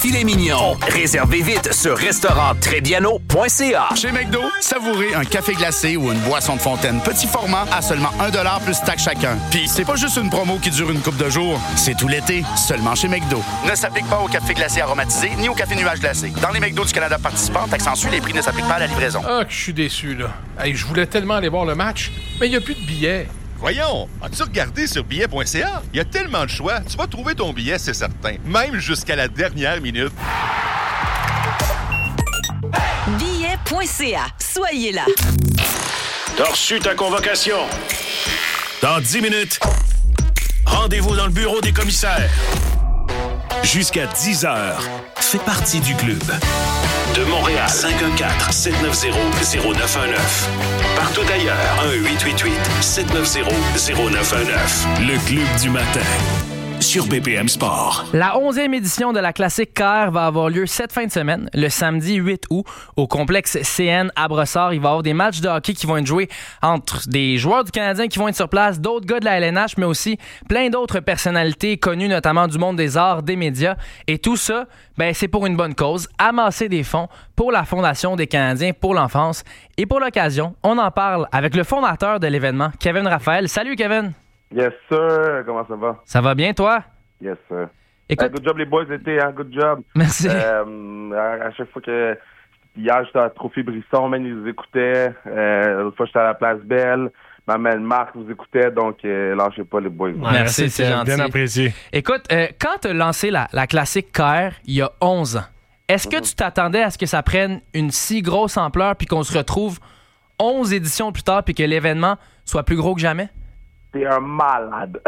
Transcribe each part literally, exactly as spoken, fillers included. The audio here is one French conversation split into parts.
filet mignon. Réservez vite sur restaurant trebbiano point c a. Chez McDo, savourez un café glacé ou une boisson de fontaine petit format à seulement un dollar plus taxe chacun. Puis c'est pas juste une promo qui dure une couple de jours, c'est tout l'été, seulement chez McDo. Ne s'applique pas au café glacé aromatisé ni au café nuage glacé. Dans les McDo du Canada participants, taxe en sus, les prix ne s'appliquent pas à la livraison. Ah, que je suis déçu, là. Hey, je voulais tellement aller voir le match, mais il n'y a plus de billets. Voyons, as-tu regardé sur billet point c a? Il y a tellement de choix, tu vas trouver ton billet, c'est certain. Même jusqu'à la dernière minute. billet point c a. Soyez là. T'as reçu ta convocation. Dans dix minutes, rendez-vous dans le bureau des commissaires. Jusqu'à dix heures, fais partie du club. De Montréal, cinq un quatre, sept neuf zéro, zéro neuf un neuf. Partout ailleurs, un huit huit huit, sept neuf zéro, zéro neuf un neuf. Le club du matin, sur B P M Sport. La onzième édition de la Classique K R va avoir lieu cette fin de semaine, le samedi huit août, au complexe C N à Brossard. Il va y avoir des matchs de hockey qui vont être joués entre des joueurs du Canadien qui vont être sur place, d'autres gars de la L N H, mais aussi plein d'autres personnalités connues, notamment du monde des arts, des médias. Et tout ça, ben, c'est pour une bonne cause, amasser des fonds pour la Fondation des Canadiens pour l'enfance. Et pour l'occasion, on en parle avec le fondateur de l'événement, Kevin Raphaël. Salut Kevin! Yes, sir. Comment ça va? Ça va bien, toi? Yes, sir. Écoute... Uh, good job, les boys, l'été, hein? Good job. Merci. Euh, à, à chaque fois que... Hier, j'étais à Trophée Brisson, même, ils nous écoutaient. Euh, l'autre fois, j'étais à la Place Belle. Ma mère Marc vous écoutait, donc euh, lâchez pas, les boys. Ouais, merci, c'est gentil. Bien apprécié. Écoute, euh, quand tu as lancé la, la Classique K R il y a onze ans, est-ce que mm-hmm. tu t'attendais à ce que ça prenne une si grosse ampleur puis qu'on se retrouve onze éditions plus tard puis que l'événement soit plus gros que jamais? T'es un malade.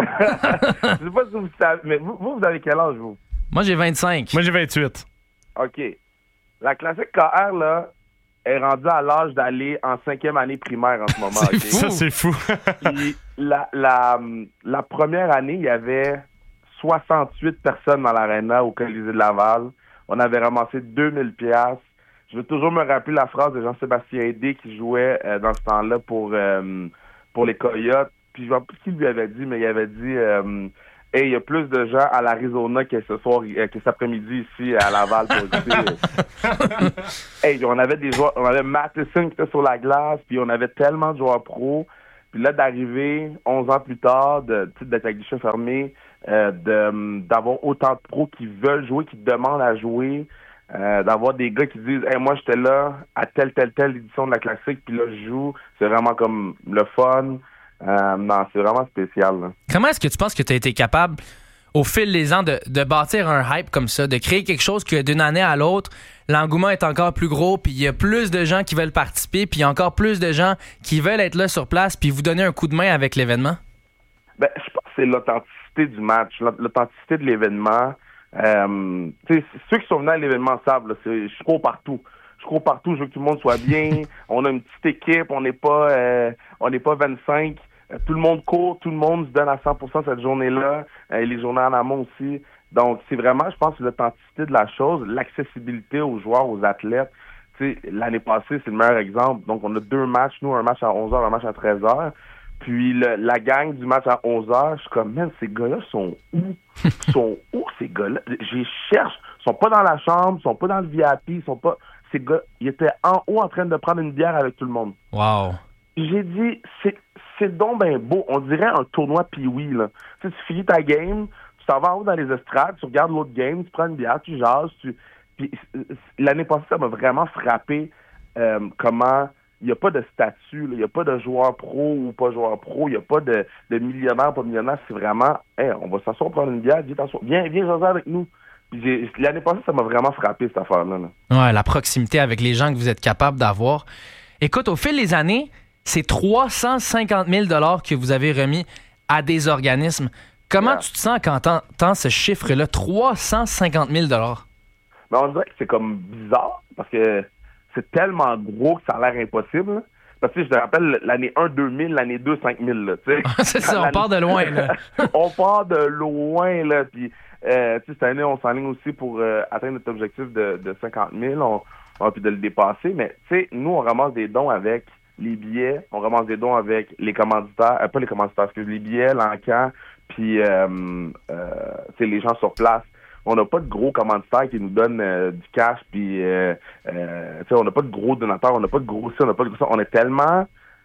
Je sais pas si vous savez, mais vous, vous, vous avez quel âge, vous? Moi, j'ai vingt-cinq. Moi, j'ai vingt-huit. OK. La Classique K R, là, est rendue à l'âge d'aller en cinquième année primaire en ce moment. C'est okay? fou. Ça, c'est fou. Puis, la, la, la première année, il y avait soixante-huit personnes dans l'aréna au Colisée de Laval. On avait ramassé deux mille piastres. Je veux toujours me rappeler la phrase de Jean-Sébastien Aidé qui jouait euh, dans ce temps-là pour, euh, pour les Coyotes. Puis je ne sais pas qui lui avait dit, mais il avait dit euh, hey, il y a plus de gens à l'Arizona que ce soir, euh, que cet après-midi ici à Laval pour écouter. Hey, on avait des joueurs, on avait Matheson qui était sur la glace, puis on avait tellement de joueurs pros. Puis là, d'arriver onze ans plus tard, de, d'être avec guichet fermé, euh, de, d'avoir autant de pros qui veulent jouer, qui demandent à jouer, euh, d'avoir des gars qui disent hey, moi j'étais là à telle, telle, telle édition de la Classique, puis là je joue, c'est vraiment comme le fun. Euh, non, c'est vraiment spécial. Là. Comment est-ce que tu penses que tu as été capable, au fil des ans, de, de bâtir un hype comme ça, de créer quelque chose que d'une année à l'autre, l'engouement est encore plus gros, puis il y a plus de gens qui veulent participer, puis il y a encore plus de gens qui veulent être là sur place, puis vous donner un coup de main avec l'événement? Ben, je pense que c'est l'authenticité du match, l'authenticité de l'événement. Euh, ceux qui sont venus à l'événement savent, là, c'est, je cours partout. Je cours partout, je veux que tout le monde soit bien. On a une petite équipe, on n'est pas, euh, on n'est pas vingt-cinq. Tout le monde court, tout le monde se donne à cent pour cent cette journée-là, euh, les journées en amont aussi. Donc, c'est vraiment, je pense, l'authenticité de la chose, l'accessibilité aux joueurs, aux athlètes. Tu sais, l'année passée, c'est le meilleur exemple. Donc, on a deux matchs, nous, un match à onze heures, un match à treize heures. Puis, le, la gang du match à onze heures, je suis comme, man, ces gars-là sont où? Ils sont où, ces gars-là? J'y cherche. Ils sont pas dans la chambre, ils sont pas dans le V I P, ils sont pas... Ces gars, ils étaient en haut en train de prendre une bière avec tout le monde. Wow. J'ai dit, c'est, c'est donc ben beau. On dirait un tournoi Pee-Wee, là. Tu sais, tu finis ta game, tu t'en vas en haut dans les estrades, tu regardes l'autre game, tu prends une bière, tu jases, tu... Puis l'année passée, ça m'a vraiment frappé euh, comment il n'y a pas de statut, il n'y a pas de joueur pro ou pas joueur pro, il n'y a pas de, de millionnaire, pas millionnaire. C'est vraiment, hey, on va s'asseoir, prendre une bière, viens t'asseoir, viens, viens jaser avec nous. Puis j'ai, l'année passée, ça m'a vraiment frappé, cette affaire-là. Là. Ouais, la proximité avec les gens que vous êtes capable d'avoir. Écoute, au fil des années, c'est trois cent cinquante mille dollars que vous avez remis à des organismes. Comment yeah. tu te sens quand t'entends ce chiffre-là, trois cent cinquante mille dollars? Ben, on dirait que c'est comme bizarre, parce que c'est tellement gros que ça a l'air impossible. Là. Parce que je te rappelle, l'année un, deux mille, l'année deux, cinq mille. Là, c'est ça, on part de loin. Là. on part de loin, là, puis... Euh, cette année, on s'enligne aussi pour euh, atteindre notre objectif de, de cinquante mille. On, on a pu de le dépasser. Mais, tu sais, nous, on ramasse des dons avec les billets. On ramasse des dons avec les commanditaires. Euh, pas les commanditaires, excusez, les billets, l'encan, puis, euh, euh, tu sais, les gens sur place. on n'a pas de gros commanditaires qui nous donnent euh, du cash, puis euh, euh, on n'a pas de gros donateurs, on n'a pas de gros ça, on n'a pas de gros ça. On est tellement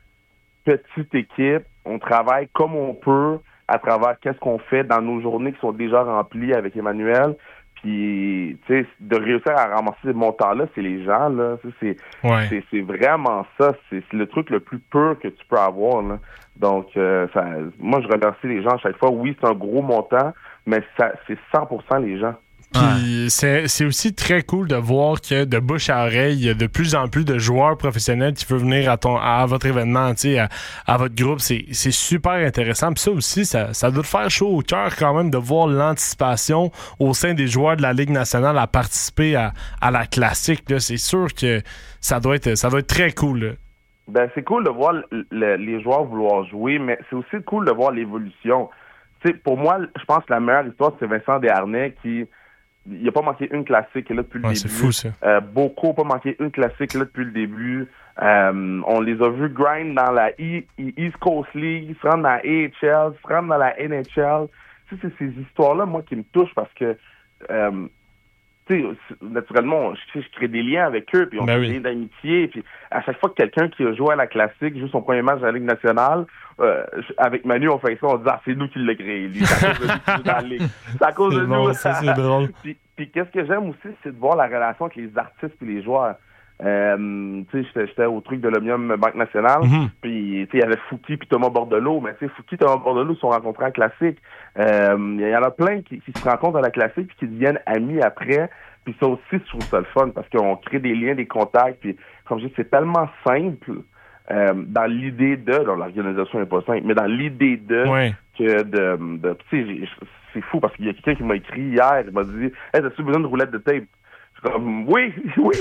petite équipe, on travaille comme on peut à travers qu'est-ce qu'on fait dans nos journées qui sont déjà remplies avec Emmanuel. Puis, tu sais, de réussir à ramasser ces montants-là, c'est les gens, là. C'est, ouais. c'est, c'est vraiment ça. C'est, c'est le truc le plus pur que tu peux avoir, là. Donc, euh, ça, moi, je remercie les gens à chaque fois. Oui, c'est un gros montant, mais ça, c'est cent pour cent les gens. Puis c'est, c'est aussi très cool de voir que de bouche à oreille, il y a de plus en plus de joueurs professionnels qui veulent venir à ton à votre événement, à, à votre groupe. C'est, c'est super intéressant. Puis ça aussi, ça, ça doit te faire chaud au cœur quand même de voir l'anticipation au sein des joueurs de la Ligue nationale à participer à, à la classique. Là. C'est sûr que ça doit être, ça doit être très cool. Là. Ben, c'est cool de voir le, le, les joueurs vouloir jouer, mais c'est aussi cool de voir l'évolution. Tu sais, pour moi, je pense que la meilleure histoire, c'est Vincent Desharnais qui... Il n'a pas manqué une classique là depuis le ouais, début. C'est fou, ça. Euh, Boko n'a pas manqué une classique là depuis le début. Euh, on les a vus grind dans la e- East Coast League, se rendre dans la A H L, se rendre dans la N H L. Tu sais, c'est ces histoires-là, moi, qui me touchent parce que, euh, tu sais, naturellement, je, je crée des liens avec eux, puis on ben crée oui. des liens d'amitié. Puis à chaque fois que quelqu'un qui a joué à la classique joue son premier match à la Ligue nationale, euh, avec Manu, on fait ça, on dit « Ah, c'est nous qui l'a créé, lui. C'est à cause de lui qui joue dans la Ligue. C'est à cause c'est de bon, nous. » ça, c'est drôle. Puis, puis qu'est-ce que j'aime aussi, c'est de voir la relation avec les artistes et les joueurs. Euh, tu sais, j'étais, j'étais au truc de l'Omnium Banque Nationale, Mm-hmm. puis tu sais, il y avait Fouki puis Thomas Bordelot, mais tu sais, Fouki et Thomas Bordelot se sont rencontrés à la classique. Euh, il y en a plein qui, qui se rencontrent à la classique puis qui deviennent amis après. Puis ça aussi, je trouve ça le fun parce qu'on crée des liens, des contacts. Puis comme je dis, c'est tellement simple euh, dans l'idée de, dans l'organisation n'est pas simple, mais dans l'idée de Ouais. que de, de tu sais, c'est fou parce qu'il y a quelqu'un qui m'a écrit hier, il m'a dit, hey, t'as-tu besoin de roulette de tape? Je suis comme, oui, oui.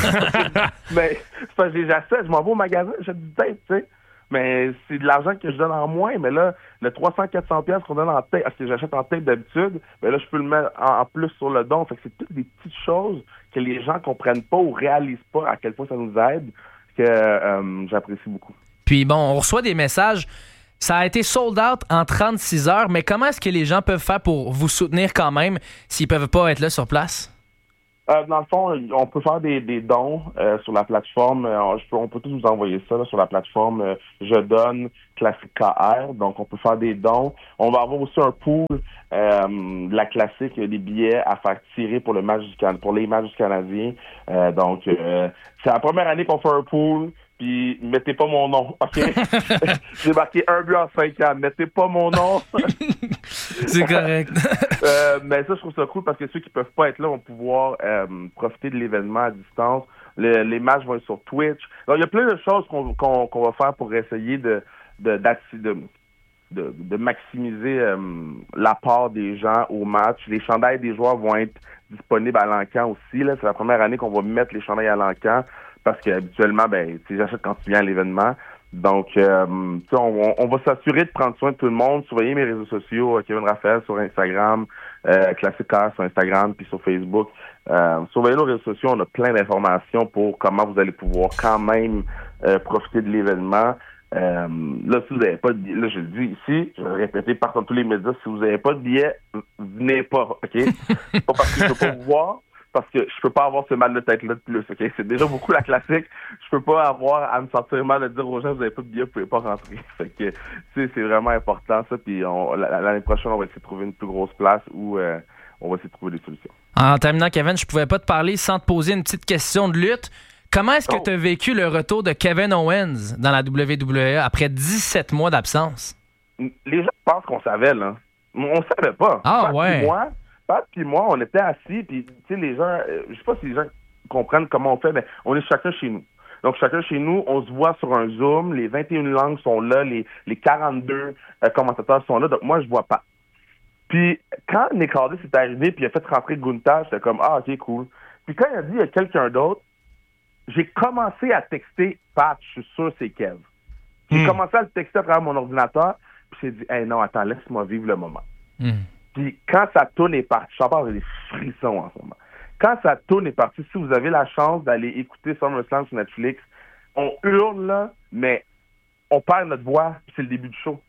Mais c'est parce que j'achète, je m'en vais au magasin, j'achète du tape, tu sais. Mais c'est de l'argent que je donne en moins. Mais là, le trois cents à quatre cents piastres qu'on donne en tape, parce que j'achète en tape d'habitude, ben là, je peux le mettre en, en plus sur le don. Fait que c'est toutes des petites choses que les gens comprennent pas ou réalisent pas à quel point ça nous aide, que euh, j'apprécie beaucoup. Puis bon, on reçoit des messages. Ça a été sold out en trente-six heures, mais comment est-ce que les gens peuvent faire pour vous soutenir quand même s'ils peuvent pas être là sur place? Euh, dans le fond, on peut faire des, des dons euh, sur la plateforme. Euh, je peux, on peut tous vous envoyer ça là, sur la plateforme euh, Je donne Classique K R. Donc, on peut faire des dons. On va avoir aussi un pool euh, de la classique, des billets à faire tirer pour le match du Can- pour les matchs du Canadien. Euh, donc, euh, c'est la première année qu'on fait un pool. Puis, mettez pas mon nom, OK? J'ai marqué un but en cinq ans. Mettez pas mon nom. C'est correct. euh, mais ça, je trouve ça cool parce que ceux qui peuvent pas être là vont pouvoir euh, profiter de l'événement à distance. Le, les matchs vont être sur Twitch. Donc, il y a plein de choses qu'on, qu'on, qu'on va faire pour essayer de, de, de, de, de maximiser euh, l'apport des gens au match. Les chandails des joueurs vont être disponibles à l'encan aussi. Là. C'est la première année qu'on va mettre les chandails à l'encan. Parce qu'habituellement, ben, tu sais, j'achète quand tu viens à l'événement. Donc, euh, on, on va s'assurer de prendre soin de tout le monde. Surveillez mes réseaux sociaux, Kevin Raphaël sur Instagram, euh, Classique Car sur Instagram, puis sur Facebook. Euh, surveillez nos réseaux sociaux, on a plein d'informations pour comment vous allez pouvoir quand même euh, profiter de l'événement. Euh, là, si vous n'avez pas de billet, là, je le dis ici, je vais le répéter partout dans tous les médias, si vous n'avez pas de billet, venez pas, OK? Pas parce que je peux pas vous voir, parce que je peux pas avoir ce mal de tête-là de plus, OK? C'est déjà beaucoup la classique. Je peux pas avoir à me sentir mal de dire aux gens, vous avez pas de billet, vous pouvez pas rentrer. Fait que, tu sais, c'est vraiment important, ça. Puis on, l'année prochaine, on va essayer de trouver une plus grosse place où euh, on va essayer de trouver des solutions. En terminant, Kevin, je pouvais pas te parler sans te poser une petite question de lutte. Comment est-ce que Oh. tu as vécu le retour de Kevin Owens dans la W W E après dix-sept mois d'absence? Les gens pensent qu'on savait, là. On savait pas. Ah, Pat ouais. Puis moi, Pat puis moi, on était assis, puis tu sais, les gens, euh, je sais pas si les gens comprennent comment on fait, mais on est chacun chez nous. Donc, chacun chez nous, on se voit sur un Zoom, les vingt et une langues sont là, les, les quarante-deux euh, commentateurs sont là, donc moi, je vois pas. Puis, quand Nick Hardy s'est arrivé, puis il a fait rentrer Gunther, j'étais comme, ah, OK, cool. Puis quand il a dit, il y a quelqu'un d'autre, j'ai commencé à texter Pat, je suis sûr c'est Kev. J'ai Mm. commencé à le texter à travers mon ordinateur, puis j'ai dit, hey, non, attends, laisse-moi vivre le moment. Mm. Puis quand ça tourne est parti, je t'en parle, j'ai des frissons en ce moment. Quand ça tourne est parti, si vous avez la chance d'aller écouter SummerSlam sur Netflix, on hurle, là, mais on perd notre voix, puis c'est le début du show.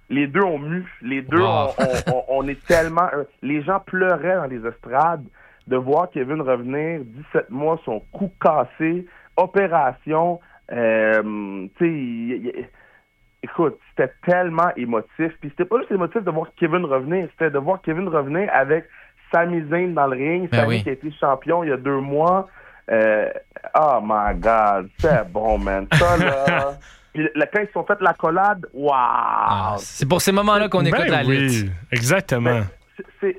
Les deux ont mu. Les deux, Wow. on, on, on, on est tellement... euh, les gens pleuraient dans les estrades de voir Kevin revenir, dix-sept mois, son cou cassé, opération. Euh, tu sais, il- il- écoute, c'était tellement émotif. Puis c'était pas juste émotif de voir Kevin revenir, c'était de voir Kevin revenir avec Sami Zayn dans le ring. Ben Sami oui. qui a été champion il y a deux mois. Euh, oh my God, c'est bon, man. Ça, là... Puis là, quand ils se sont fait l'accolade, waouh! Ah, c'est pour ces moments-là qu'on écoute Ben la oui, lutte. exactement. Ben, c'est, c'est,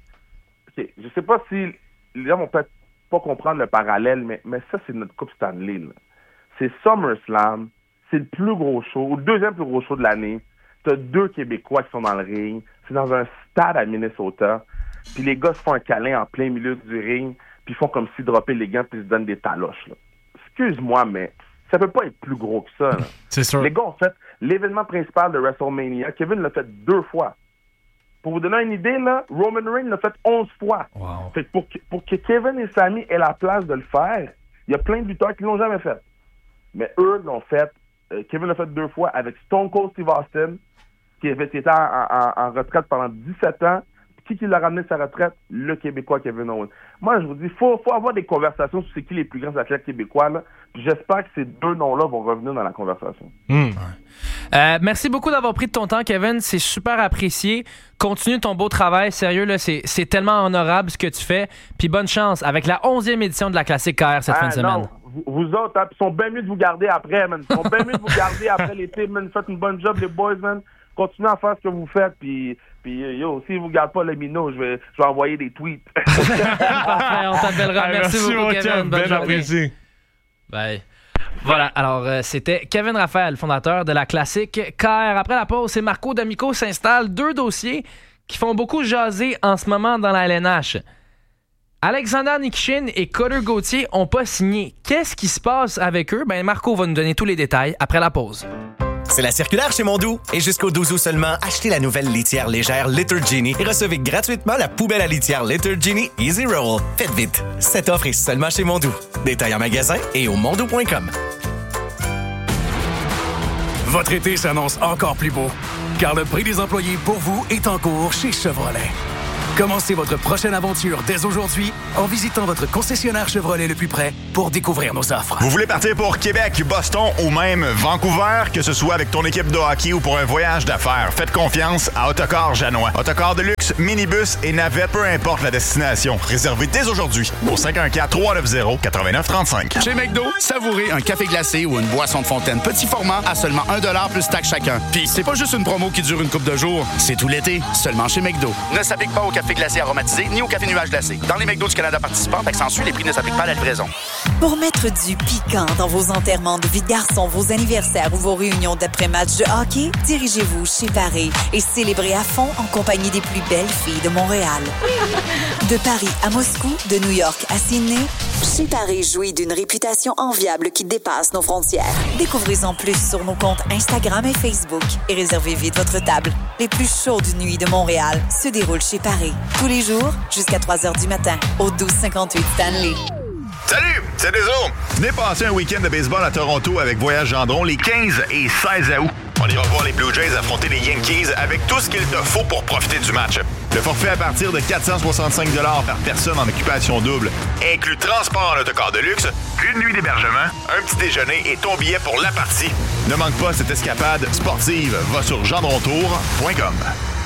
ok, je sais pas si les gens vont peut-être pas comprendre le parallèle, mais, mais ça, c'est notre Coupe Stanley. Là. C'est SummerSlam, c'est le plus gros show, ou le deuxième plus gros show de l'année. T'as deux Québécois qui sont dans le ring. C'est dans un stade à Minnesota. Puis les gars se font un câlin en plein milieu du ring, puis ils font comme s'ils droppaient les gants, puis ils se donnent des taloches. Là. Excuse-moi, mais ça peut pas être plus gros que ça. Là. C'est sûr. Les gars ont fait l'événement principal de WrestleMania. Kevin l'a fait deux fois. Pour vous donner une idée, là, Roman Reigns l'a fait onze fois. Wow. Fait que pour, que- pour que Kevin et Sami aient la place de le faire, il y a plein de lutteurs qui l'ont jamais fait. Mais eux l'ont fait. Euh, Kevin l'a fait deux fois avec Stone Cold Steve Austin, qui avait été en, en- en retraite pendant dix-sept ans. Qui qui l'a ramené de sa retraite? Le Québécois Kevin Owens. Moi, je vous dis, il faut, faut avoir des conversations sur c'est qui les plus grands athlètes québécois. Là. Puis j'espère que ces deux noms-là vont revenir dans la conversation. Hmm. Euh, merci beaucoup d'avoir pris de ton temps, Kevin. C'est super apprécié. Continue ton beau travail. Sérieux, là, c'est, c'est tellement honorable ce que tu fais. Puis bonne chance avec la onzième édition de la Classique K R cette Ah, fin de semaine. non, vous, vous autres, hein, ils sont bien mieux de vous garder après, man. Ils sont bien mieux de vous garder après l'été, man. Faites une bonne job, les boys, man. Continuez à faire ce que vous faites, puis, puis yo, s'ils vous gardent pas les minots, je vais, je vais envoyer des tweets. Parfait, on t'appellera. Ah, Merci, beaucoup, mon Kevin. chum, Bonne bien journée. apprécié. Bye. Voilà, alors euh, c'était Kevin Raphaël, fondateur de la Classique K R. Après la pause, c'est Marco D'Amico s'installe. Deux dossiers qui font beaucoup jaser en ce moment dans la L N H. Alexander Nikishin et Cutter Gauthier n'ont pas signé. Qu'est-ce qui se passe avec eux? Ben Marco va nous donner tous les détails après la pause. C'est la circulaire chez Mondou. Et jusqu'au douze août seulement, achetez la nouvelle litière légère Litter Genie et recevez gratuitement la poubelle à litière Litter Genie Easy Roll. Faites vite. Cette offre est seulement chez Mondou. Détails en magasin et au mondou point com. Votre été s'annonce encore plus beau, car le prix des employés pour vous est en cours chez Chevrolet. Commencez votre prochaine aventure dès aujourd'hui en visitant votre concessionnaire Chevrolet le plus près pour découvrir nos offres. Vous voulez partir pour Québec, Boston ou même Vancouver, que ce soit avec ton équipe de hockey ou pour un voyage d'affaires, faites confiance à Autocar Janois. Autocar de luxe, minibus et navette, peu importe la destination. Réservez dès aujourd'hui au cinq un quatre, trois neuf zéro, neuf neuf trois cinq. Chez McDo, savourez un café glacé ou une boisson de fontaine petit format à seulement un dollar plus taxe chacun. Puis c'est pas juste une promo qui dure une couple de jours, c'est tout l'été, seulement chez McDo. Ne s'applique pas au café glacé aromatisé ni au café nuage glacé. Dans les McDo du Canada participants, Accenture, les prix ne s'appliquent pas à la livraison. Pour mettre du piquant dans vos enterrements de vie de garçon, vos anniversaires ou vos réunions d'après-match de hockey, dirigez-vous chez Paris et célébrez à fond en compagnie des plus belles filles de Montréal. De Paris à Moscou, de New York à Sydney, chez Paris jouit d'une réputation enviable qui dépasse nos frontières. Découvrez-en plus sur nos comptes Instagram et Facebook et réservez vite votre table. Les plus chaudes nuits de Montréal se déroulent chez Paris. Tous les jours, jusqu'à trois heures du matin, au douze cinquante-huit Stanley. Salut, c'est Deso. Venez passer un week-end de baseball à Toronto avec Voyage Gendron les quinze et seize août. On ira voir les Blue Jays affronter les Yankees avec tout ce qu'il te faut pour profiter du match. Le forfait à partir de quatre cent soixante-cinq dollars par personne en occupation double inclut transport en autocar de luxe, une nuit d'hébergement, un petit déjeuner et ton billet pour la partie. Ne manque pas cette escapade sportive. Va sur gendrontour point com.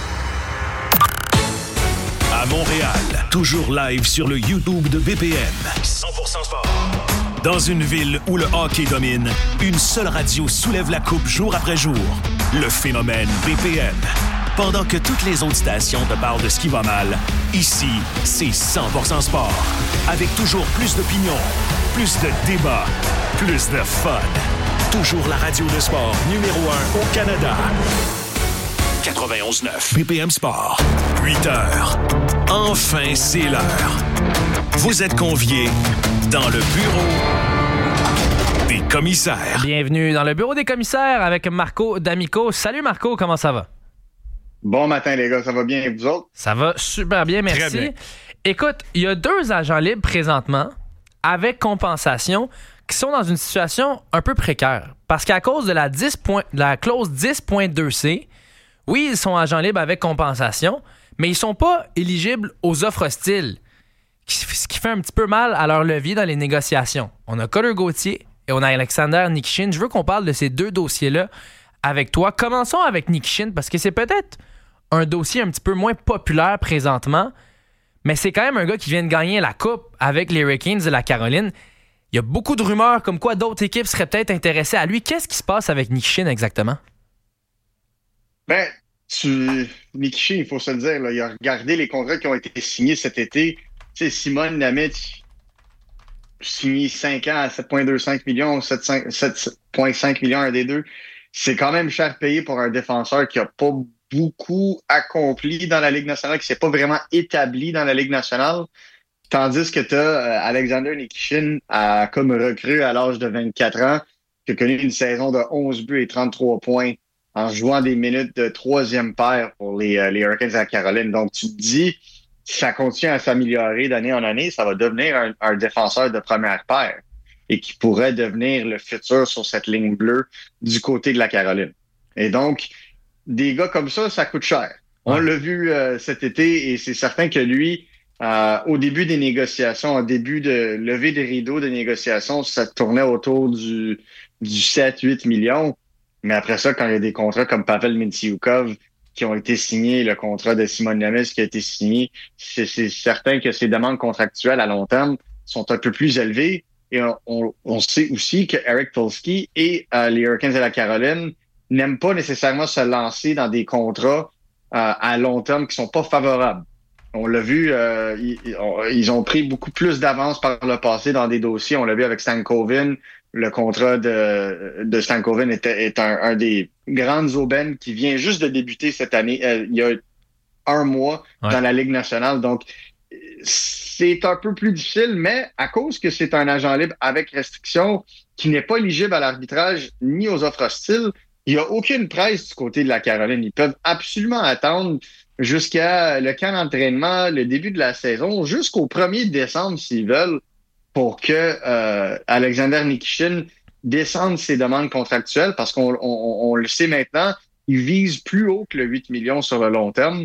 À Montréal, toujours live sur le YouTube de B P M. cent pour cent sport. Dans une ville où le hockey domine, une seule radio soulève la coupe jour après jour. Le phénomène B P M. Pendant que toutes les autres stations te parlent de ce qui va mal, ici, c'est cent pour cent sport. Avec toujours plus d'opinions, plus de débats, plus de fun. Toujours la radio de sport numéro un au Canada. quatre-vingt-onze neuf B P M Sport. huit heures. Enfin, c'est l'heure. Vous êtes conviés dans le bureau des commissaires. Bienvenue dans le bureau des commissaires avec Marco D'Amico. Salut Marco, comment ça va? Bon matin les gars, ça va bien et vous autres? Ça va super bien, merci. Très bien. Écoute, il y a deux agents libres présentement avec compensation qui sont dans une situation un peu précaire. Parce qu'à cause de la, dix point, de la clause dix point deux C, oui, ils sont agents libres avec compensation, mais ils sont pas éligibles aux offres hostiles, ce qui fait un petit peu mal à leur levier dans les négociations. On a Cutter Gauthier et on a Alexander Nikishin. Je veux qu'on parle de ces deux dossiers-là avec toi. Commençons avec Nikishin, parce que c'est peut-être un dossier un petit peu moins populaire présentement, mais c'est quand même un gars qui vient de gagner la Coupe avec les Hurricanes de la Caroline. Il y a beaucoup de rumeurs comme quoi d'autres équipes seraient peut-être intéressées à lui. Qu'est-ce qui se passe avec Nikishin exactement? Ben, tu... Nikishin, il faut se le dire, là, il a regardé les contrats qui ont été signés cet été. Tu sais, Simon Nemeth, signé cinq ans à sept virgule vingt-cinq millions, sept virgule cinq millions un des deux. C'est quand même cher payé pour un défenseur qui n'a pas beaucoup accompli dans la Ligue nationale, qui s'est pas vraiment établi dans la Ligue nationale. Tandis que tu as euh, Alexander Nikishin à, comme recrue à l'âge de vingt-quatre ans, qui a connu une saison de onze buts et trente-trois points en jouant des minutes de troisième paire pour les, euh, les Hurricanes de la Caroline. Donc, tu te dis, si ça continue à s'améliorer d'année en année, ça va devenir un, un défenseur de première paire et qui pourrait devenir le futur sur cette ligne bleue du côté de la Caroline. Et donc, des gars comme ça, ça coûte cher. On ouais. l'a vu euh, cet été et c'est certain que lui, euh, au début des négociations, au début de lever des rideaux de négociations, ça tournait autour du, du sept huit millions. Mais après ça, quand il y a des contrats comme Pavel Mintyukov qui ont été signés, le contrat de Simon Nemeth qui a été signé, c'est, c'est certain que ces demandes contractuelles à long terme sont un peu plus élevées. Et on, on, on sait aussi que Eric Tulsky et euh, les Hurricanes de la Caroline n'aiment pas nécessairement se lancer dans des contrats euh, à long terme qui sont pas favorables. On l'a vu, euh, ils, ils ont pris beaucoup plus d'avance par le passé dans des dossiers. On l'a vu avec Stankoven. Le contrat de, de Stankoven est, est un, un des grandes aubaines qui vient juste de débuter cette année, euh, il y a un mois ouais. dans la Ligue nationale. Donc, c'est un peu plus difficile, mais à cause que c'est un agent libre avec restriction qui n'est pas éligible à l'arbitrage ni aux offres hostiles, il n'y a aucune presse du côté de la Caroline. Ils peuvent absolument attendre jusqu'à le camp d'entraînement, le début de la saison, jusqu'au premier décembre s'ils veulent, pour que euh, Alexander Nikishin descende ses demandes contractuelles, parce qu'on on, on le sait maintenant, il vise plus haut que le huit millions sur le long terme.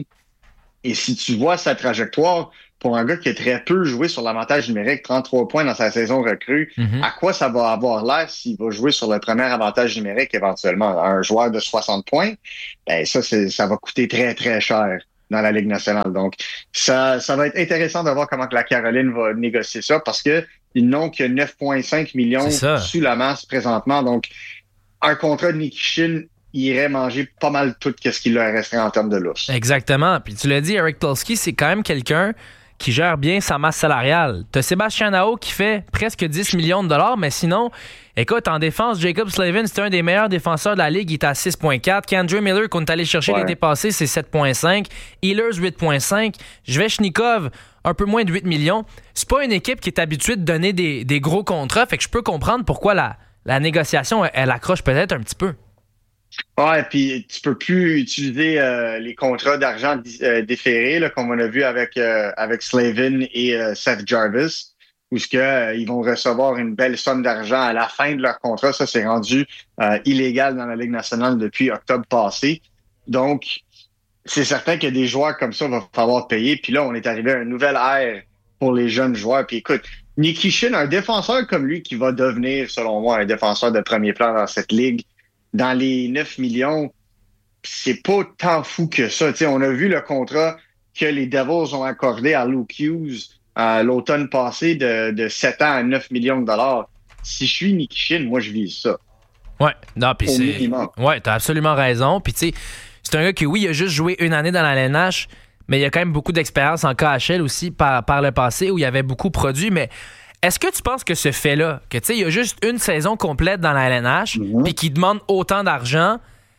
Et si tu vois sa trajectoire, pour un gars qui a très peu joué sur l'avantage numérique, trente-trois points dans sa saison recrue, mm-hmm. à quoi ça va avoir l'air s'il va jouer sur le premier avantage numérique éventuellement? Un joueur de soixante points, ben ça, c'est, ça va coûter très, très cher dans la Ligue nationale. Donc, ça, ça va être intéressant de voir comment que la Caroline va négocier ça, parce que ils n'ont que neuf virgule cinq millions sous la masse présentement. Donc, un contrat de Nikishin irait manger pas mal tout ce qu'il leur resterait en termes de lousse. Exactement. Puis tu l'as dit, Eric Tulsky, c'est quand même quelqu'un qui gère bien sa masse salariale. T'as Sébastien Aho qui fait presque dix millions de dollars, mais sinon, écoute, en défense, Jacob Slavin, c'est un des meilleurs défenseurs de la Ligue, il est à six virgule quatre. K'Andre Miller, qu'on est allé chercher ouais. l'été passé, c'est sept virgule cinq. Ehlers, huit virgule cinq. Svechnikov, un peu moins de huit millions. C'est pas une équipe qui est habituée de donner des, des gros contrats, fait que je peux comprendre pourquoi la, la négociation, elle, elle accroche peut-être un petit peu. Ouais, puis tu peux plus utiliser euh, les contrats d'argent euh, déférés, là, comme on a vu avec euh, avec Slavin et euh, Seth Jarvis, où ce que euh, ils vont recevoir une belle somme d'argent à la fin de leur contrat. Ça, c'est rendu euh, illégal dans la Ligue nationale depuis octobre passé. Donc, c'est certain que des joueurs comme ça vont falloir payer. Puis là, on est arrivé à une nouvelle ère pour les jeunes joueurs. Puis écoute, Nikishin, un défenseur comme lui qui va devenir, selon moi, un défenseur de premier plan dans cette ligue, dans les neuf millions, c'est pas tant fou que ça. T'sais, on a vu le contrat que les Devils ont accordé à Luke Hughes euh, l'automne passé de, de sept ans à neuf millions de dollars. Si je suis Nikishin, moi, je vise ça. Ouais, non, puis c'est... minimum. Ouais, t'as absolument raison. Puis tu sais, c'est un gars qui, oui, il a juste joué une année dans la L N H, mais il a quand même beaucoup d'expérience en K H L aussi par, par le passé où il avait beaucoup produit, mais... Est-ce que tu penses que ce fait-là, que tu sais, il y a juste une saison complète dans la L N H, mm-hmm. puis qu'il demande autant d'argent,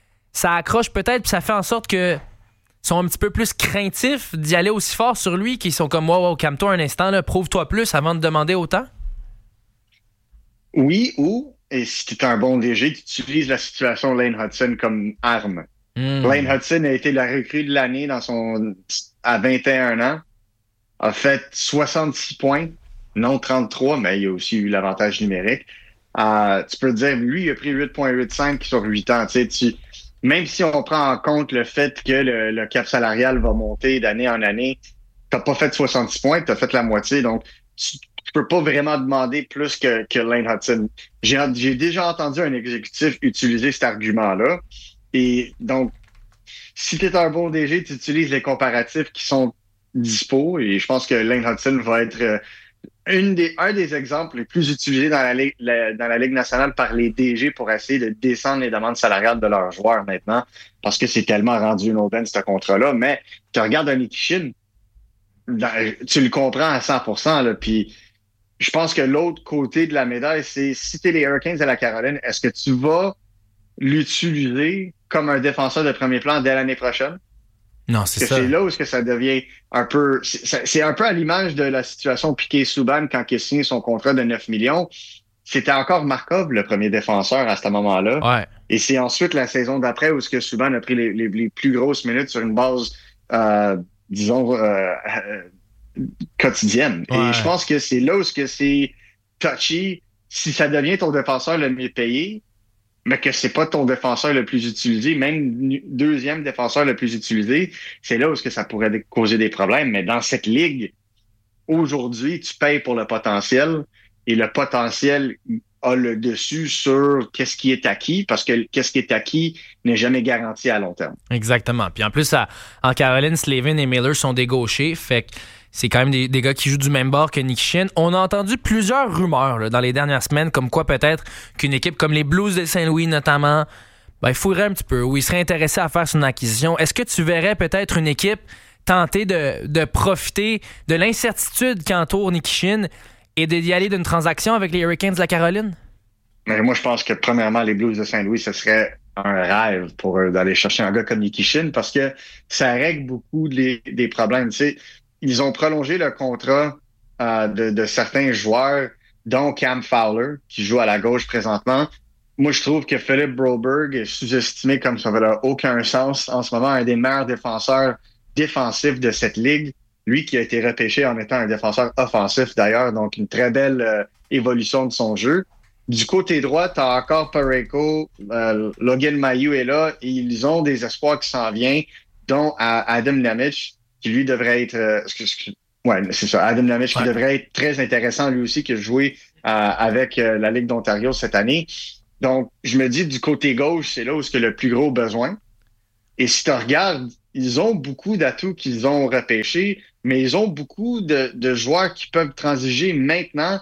ça accroche peut-être, puis ça fait en sorte que sont un petit peu plus craintifs d'y aller aussi fort sur lui, qu'ils sont comme, wow, wow, calme-toi un instant, là, prouve-toi plus avant de demander autant? Oui, ou, et si tu es un bon D G, tu utilises la situation de Lane Hudson comme arme. Mm. Lane Hudson a été la recrue de l'année dans son à vingt et un ans, a fait soixante-six points. Non trente-trois, mais il y a aussi eu l'avantage numérique. Euh, tu peux te dire, lui, il a pris huit virgule quatre-vingt-cinq sur huit ans. Tu sais, tu, même si on prend en compte le fait que le, le cap salarial va monter d'année en année, t'as pas fait soixante-dix points, t'as fait la moitié, donc tu, tu peux pas vraiment demander plus que, que Lane Hudson. J'ai, j'ai déjà entendu un exécutif utiliser cet argument-là, et donc, si t'es un bon D G, tu utilises les comparatifs qui sont dispo, et je pense que Lane Hudson va être euh, une des, un des exemples les plus utilisés dans la, ligue, la, dans la Ligue nationale par les D G pour essayer de descendre les demandes salariales de leurs joueurs maintenant, parce que c'est tellement rendu une aubaine, ce contrat-là. Mais tu regardes un Nikishin, tu le comprends à cent pour cent, là, puis je pense que l'autre côté de la médaille, c'est si t'es les Hurricanes de la Caroline, est-ce que tu vas l'utiliser comme un défenseur de premier plan dès l'année prochaine? Non, c'est ça. C'est là où est-ce que ça devient un peu... C'est, c'est un peu à l'image de la situation Piquet-Souban quand il a signé son contrat de neuf millions. C'était encore Markov, le premier défenseur à ce moment-là. Ouais. Et c'est ensuite la saison d'après où est-ce que Souban a pris les, les, les plus grosses minutes sur une base, euh, disons, euh, euh, quotidienne. Ouais. Et je pense que c'est là où est-ce que c'est touchy. Si ça devient ton défenseur le mieux payé, mais que c'est pas ton défenseur le plus utilisé, même deuxième défenseur le plus utilisé, c'est là où est-ce que ça pourrait causer des problèmes. Mais dans cette ligue, aujourd'hui, tu payes pour le potentiel et le potentiel a le dessus sur qu'est-ce qui est acquis, parce que qu'est-ce qui est acquis n'est jamais garanti à long terme. Exactement. Puis en plus, à, en Caroline, Slavin et Miller sont des gauchers, fait que c'est quand même des, des gars qui jouent du même bord que Nikishin. On a entendu plusieurs rumeurs là, dans les dernières semaines, comme quoi peut-être qu'une équipe comme les Blues de Saint-Louis notamment, ben, il fouillerait un petit peu, ou il serait intéressé à faire son acquisition. Est-ce que tu verrais peut-être une équipe tenter de, de profiter de l'incertitude qui entoure Nikishin et d'y aller d'une transaction avec les Hurricanes de la Caroline? Mais moi, je pense que premièrement, les Blues de Saint-Louis, ce serait un rêve pour eux d'aller chercher un gars comme Nikishin, parce que ça règle beaucoup des, des problèmes. Tu sais, ils ont prolongé le contrat euh, de, de certains joueurs, dont Cam Fowler, qui joue à la gauche présentement. Moi, je trouve que Philip Broberg est sous-estimé comme ça n'a aucun sens. En ce moment, un des meilleurs défenseurs défensifs de cette ligue. Lui qui a été repêché en étant un défenseur offensif d'ailleurs, donc une très belle euh, évolution de son jeu. Du côté droit, tu as encore Parayko, euh, Logan Mailloux est là, et ils ont des espoirs qui s'en viennent, dont à Adam Namich, qui lui devrait être... Euh, ouais, c'est ça, Adam Namich, ouais. qui devrait être très intéressant lui aussi, qui a joué euh, avec euh, la Ligue d'Ontario cette année. Donc, je me dis, du côté gauche, c'est là où c'est le plus gros besoin. Et si tu regardes, ils ont beaucoup d'atouts qu'ils ont repêchés, mais ils ont beaucoup de, de joueurs qui peuvent transiger maintenant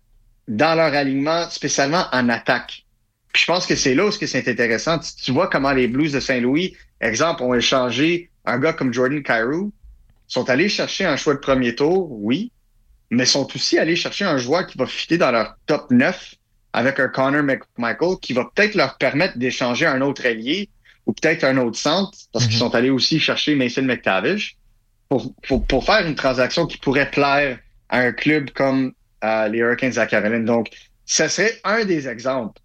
dans leur alignement, spécialement en attaque. Puis je pense que c'est là où c'est intéressant. Tu, tu vois comment les Blues de Saint-Louis, exemple, ont échangé un gars comme Jordan Kyrou, sont allés chercher un choix de premier tour, oui, mais sont aussi allés chercher un joueur qui va fitter dans leur top neuf avec un Connor McMichael qui va peut-être leur permettre d'échanger un autre ailier ou peut-être un autre centre, parce mm-hmm. qu'ils sont allés aussi chercher Mason McTavish pour, pour, pour faire une transaction qui pourrait plaire à un club comme euh, les Hurricanes à Caroline. Donc, ce serait un des exemples,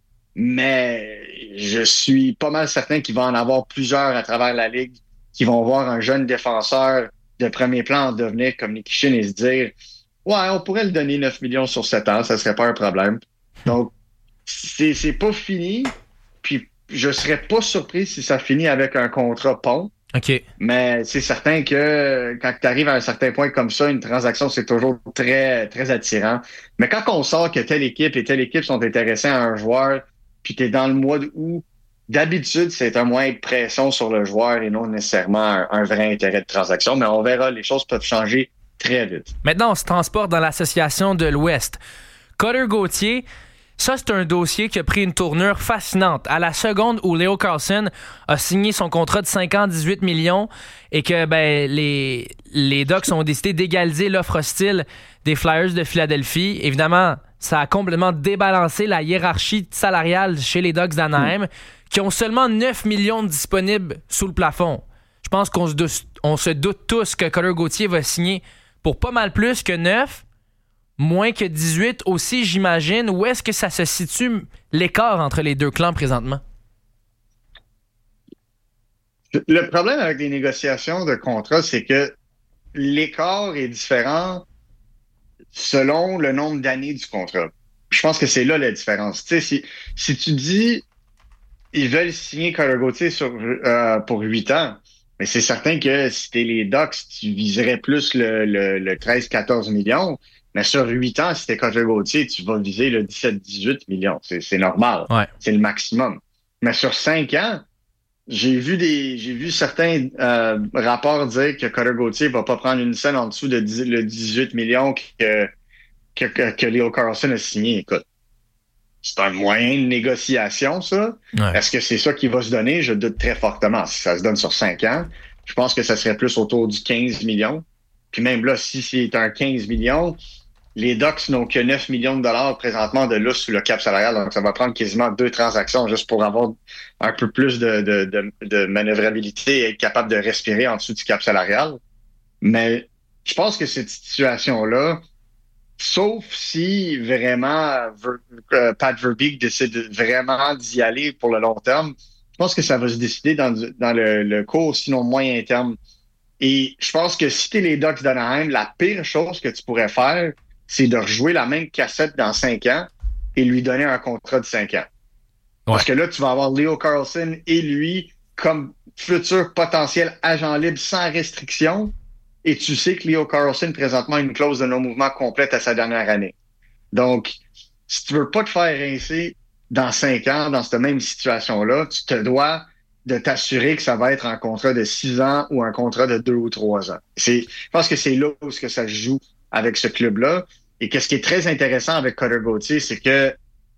mais je suis pas mal certain qu'il va en avoir plusieurs à travers la Ligue qui vont voir un jeune défenseur de premier plan en devenir comme Nikishin et se dire « Ouais, on pourrait le donner neuf millions sur sept ans, ça serait pas un problème. » Donc, c'est, c'est pas fini, puis je serais pas surpris si ça finit avec un contrat pont. OK. Mais c'est certain que quand tu arrives à un certain point comme ça, une transaction, c'est toujours très, très attirant. Mais quand on sort que telle équipe et telle équipe sont intéressés à un joueur, puis t'es dans le mois d'août, d'habitude, c'est un moyen de pression sur le joueur et non nécessairement un, un vrai intérêt de transaction. Mais on verra, les choses peuvent changer très vite. Maintenant, on se transporte dans l'association de l'Ouest. Cutter Gauthier, ça, c'est un dossier qui a pris une tournure fascinante. À la seconde où Leo Carlsson a signé son contrat de cinq ans, dix-huit millions, et que ben, les, les Ducks ont décidé d'égaliser l'offre hostile des Flyers de Philadelphie. Évidemment, ça a complètement débalancé la hiérarchie salariale chez les Ducks d'Anaheim, mmh. qui ont seulement neuf millions disponibles sous le plafond. Je pense qu'on se doute, on se doute tous que Cutter Gauthier va signer pour pas mal plus que neuf. Moins que dix-huit aussi, j'imagine. Où est-ce que ça se situe, l'écart entre les deux clans présentement? Le problème avec les négociations de contrat, c'est que l'écart est différent selon le nombre d'années du contrat. Je pense que c'est là la différence. Tu sais, si, si tu dis... ils veulent signer Cutter Gauthier sur, euh, pour huit ans. Mais c'est certain que si t'es les Ducks, tu viserais plus le, le, le treize quatorze millions. Mais sur huit ans, si t'es Cutter Gauthier, tu vas viser le dix-sept dix-huit millions. C'est, c'est normal. Ouais. C'est le maximum. Mais sur cinq ans, j'ai vu des, j'ai vu certains euh, rapports dire que Cutter Gauthier va pas prendre une scène en dessous de dix, le dix-huit millions que, que, que, que Leo Carlsson a signé. Écoute, c'est un moyen de négociation, ça. Ouais. Est-ce que c'est ça qui va se donner? Je doute très fortement. Si ça se donne sur cinq ans, je pense que ça serait plus autour du quinze millions. Puis même là, si c'est un quinze millions, les Ducks n'ont que neuf millions de dollars présentement de lousse sous le cap salarial. Donc, ça va prendre quasiment deux transactions juste pour avoir un peu plus de, de, de, de manœuvrabilité et être capable de respirer en dessous du cap salarial. Mais je pense que cette situation-là, sauf si vraiment euh, Pat Verbeek décide vraiment d'y aller pour le long terme, je pense que ça va se décider dans, dans le, le court, sinon moyen terme. Et je pense que si t'es les Ducks d'Anaheim, la pire chose que tu pourrais faire, c'est de rejouer la même cassette dans cinq ans et lui donner un contrat de cinq ans. Ouais. Parce que là, tu vas avoir Leo Carlsson et lui comme futur potentiel agent libre sans restriction. Et tu sais que Leo Carlsson, présentement, a une clause de non-mouvement complète à sa dernière année. Donc, si tu veux pas te faire rincer dans cinq ans, dans cette même situation-là, tu te dois de t'assurer que ça va être un contrat de six ans ou un contrat de deux ou trois ans. C'est, je pense que c'est là où que ça se joue avec ce club-là. Et qu'est-ce qui est très intéressant avec Cutter Gauthier, c'est que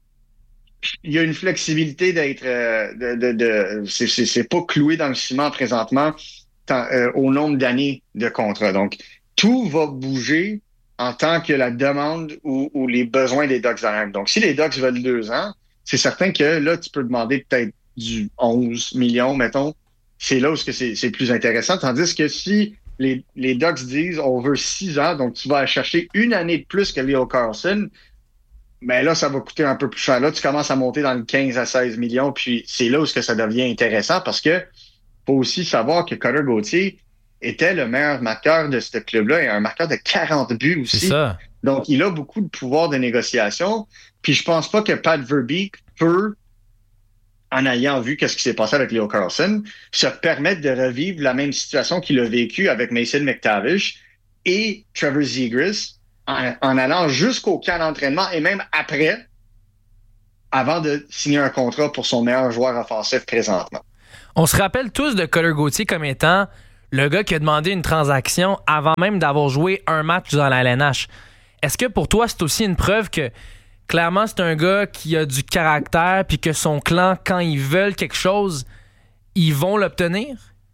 il y a une flexibilité d'être euh, de, de, de c'est, c'est, c'est pas cloué dans le ciment présentement tant, euh, au nombre d'années de contrat. Donc, tout va bouger en tant que la demande ou, ou les besoins des Ducks d'Anaheim. Donc, si les Ducks veulent deux ans, c'est certain que là, tu peux demander peut-être du onze millions, mettons. C'est là où c'est, c'est plus intéressant. Tandis que si Les, les Ducks disent on veut six ans, donc tu vas aller chercher une année de plus que Leo Carlsson, mais là, ça va coûter un peu plus cher. Là, tu commences à monter dans le quinze à seize millions, puis c'est là où ça devient intéressant parce que faut aussi savoir que Cutter Gauthier était le meilleur marqueur de ce club-là et un marqueur de quarante buts aussi. C'est ça. Donc, il a beaucoup de pouvoir de négociation, puis je pense pas que Pat Verbeek peut, en ayant vu qu'est-ce qui s'est passé avec Leo Carlsson, se permettre de revivre la même situation qu'il a vécu avec Mason McTavish et Trevor Zegras en, en allant jusqu'au camp d'entraînement et même après, avant de signer un contrat pour son meilleur joueur offensif présentement. On se rappelle tous de Cutter Gauthier comme étant le gars qui a demandé une transaction avant même d'avoir joué un match dans la L N H. Est-ce que pour toi, c'est aussi une preuve que clairement, c'est un gars qui a du caractère puis que son clan, quand ils veulent quelque chose, ils vont l'obtenir?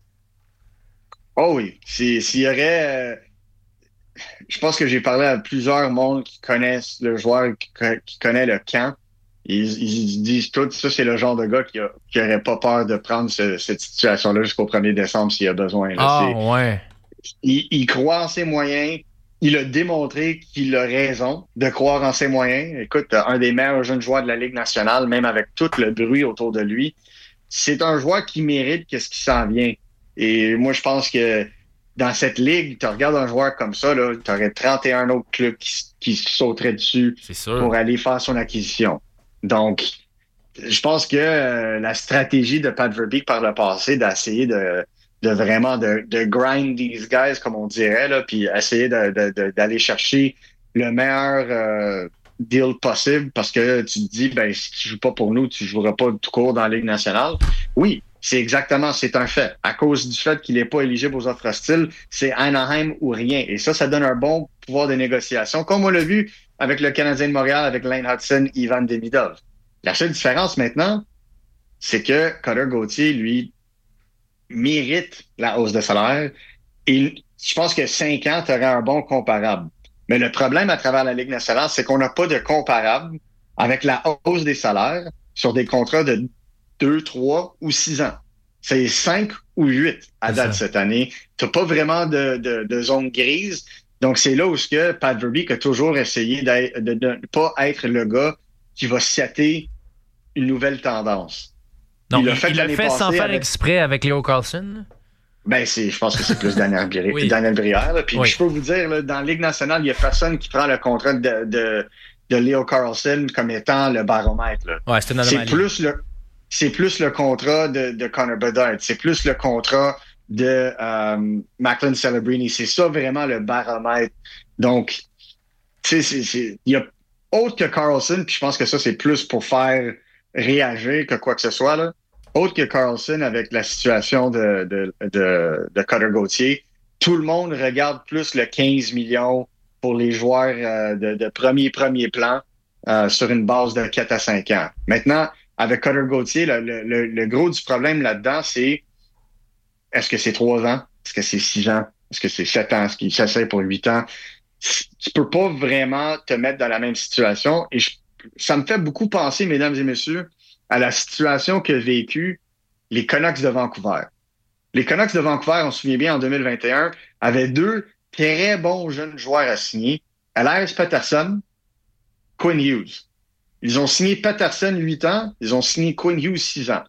Oh oui. C'est, s'il y aurait... Euh, je pense que j'ai parlé à plusieurs mondes qui connaissent le joueur, qui, qui connaît le camp. Ils, ils disent tout, ça, c'est le genre de gars qui, a, qui aurait pas peur de prendre ce, cette situation-là jusqu'au premier décembre s'il y a besoin. Là. Ah, c'est, ouais. Il, il croit en ses moyens. Il a démontré qu'il a raison de croire en ses moyens. Écoute, un des meilleurs jeunes joueurs de la Ligue nationale, même avec tout le bruit autour de lui. C'est un joueur qui mérite qu'est-ce qui s'en vient. Et moi, je pense que dans cette ligue, tu regardes un joueur comme ça, là, tu aurais trente et un autres clubs qui, qui sauteraient dessus pour aller faire son acquisition. Donc, je pense que euh, la stratégie de Pat Verbeek par le passé d'essayer de de vraiment de, de grind these guys, comme on dirait, là, puis essayer de, de, de, d'aller chercher le meilleur euh, deal possible parce que tu te dis, ben si tu joues pas pour nous, tu joueras pas tout court dans la Ligue nationale. Oui, c'est exactement, c'est un fait. À cause du fait qu'il n'est pas éligible aux offres hostiles, c'est Anaheim ou rien. Et ça, ça donne un bon pouvoir de négociation, comme on l'a vu avec le Canadien de Montréal, avec Lane Hudson, Ivan Demidov. La seule différence maintenant, c'est que Cutter Gauthier, lui, mérite la hausse de salaire. Et je pense que cinq ans, tu aurais un bon comparable. Mais le problème à travers la Ligue nationale, c'est qu'on n'a pas de comparable avec la hausse des salaires sur des contrats de deux, trois ou six ans. C'est cinq ou huit à c'est date ça. Cette année. Tu n'as pas vraiment de, de, de zone grise. Donc, c'est là où ce que Pat Verbeek a toujours essayé de ne pas être le gars qui va setter une nouvelle tendance. Non, il l'a fait, il l'a fait sans faire avec... exprès avec Leo Carlsson? Ben, c'est, je pense que c'est plus Daniel Brière. oui. Daniel Brière là. Puis oui. Je peux vous dire, là, dans la Ligue nationale, il n'y a personne qui prend le contrat de, de, de Leo Carlsson comme étant le baromètre. Là. Ouais, c'est une anomalie. C'est plus le, c'est plus le contrat de, de Connor Bedard, c'est plus le contrat de euh, Macklin Celebrini. C'est ça vraiment le baromètre. Donc, tu sais, il y a autre que Karlsson, puis je pense que ça, c'est plus pour faire réagir que quoi que ce soit, là. Autre que Karlsson avec la situation de, de, de, de Cutter Gauthier, tout le monde regarde plus le quinze millions pour les joueurs euh, de, de premier, premier plan euh, sur une base de quatre à cinq ans. Maintenant, avec Cutter Gauthier, le, le, le gros du problème là-dedans, c'est est-ce que c'est trois ans? Est-ce que c'est six ans? Est-ce que c'est sept ans? Est-ce qu'il s'essaie pour huit ans? Tu peux pas vraiment te mettre dans la même situation. Et je, ça me fait beaucoup penser, mesdames et messieurs, à la situation que vécu les Canucks de Vancouver. Les Canucks de Vancouver, on se souvient bien, en deux mille vingt et un, avaient deux très bons jeunes joueurs à signer. Elias Pettersson, Quinn Hughes. Ils ont signé Pettersson huit ans, ils ont signé Quinn Hughes six ans.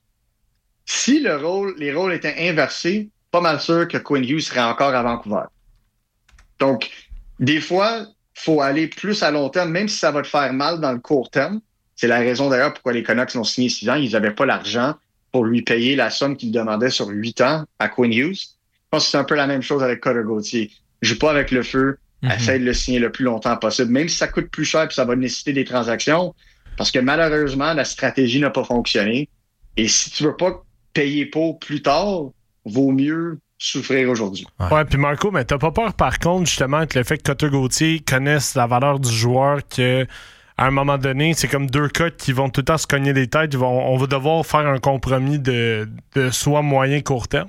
Si le rôle, les rôles étaient inversés, pas mal sûr que Quinn Hughes serait encore à Vancouver. Donc, des fois, il faut aller plus à long terme, même si ça va te faire mal dans le court terme. C'est la raison d'ailleurs pourquoi les Canucks l'ont signé six ans. Ils n'avaient pas l'argent pour lui payer la somme qu'ils demandaient sur huit ans à Quinn Hughes. Je pense que c'est un peu la même chose avec Cutter Gauthier. Joue pas avec le feu, mm-hmm. Essaye de le signer le plus longtemps possible, même si ça coûte plus cher et ça va nécessiter des transactions, parce que malheureusement, la stratégie n'a pas fonctionné. Et si tu veux pas payer pour plus tard, vaut mieux souffrir aujourd'hui. Ouais, ouais puis Marco, mais t'as pas peur par contre justement que le fait que Cutter Gauthier connaisse la valeur du joueur, que à un moment donné, c'est comme deux cotes qui vont tout le temps se cogner les têtes, ils vont, on va devoir faire un compromis de, de soit moyen court terme?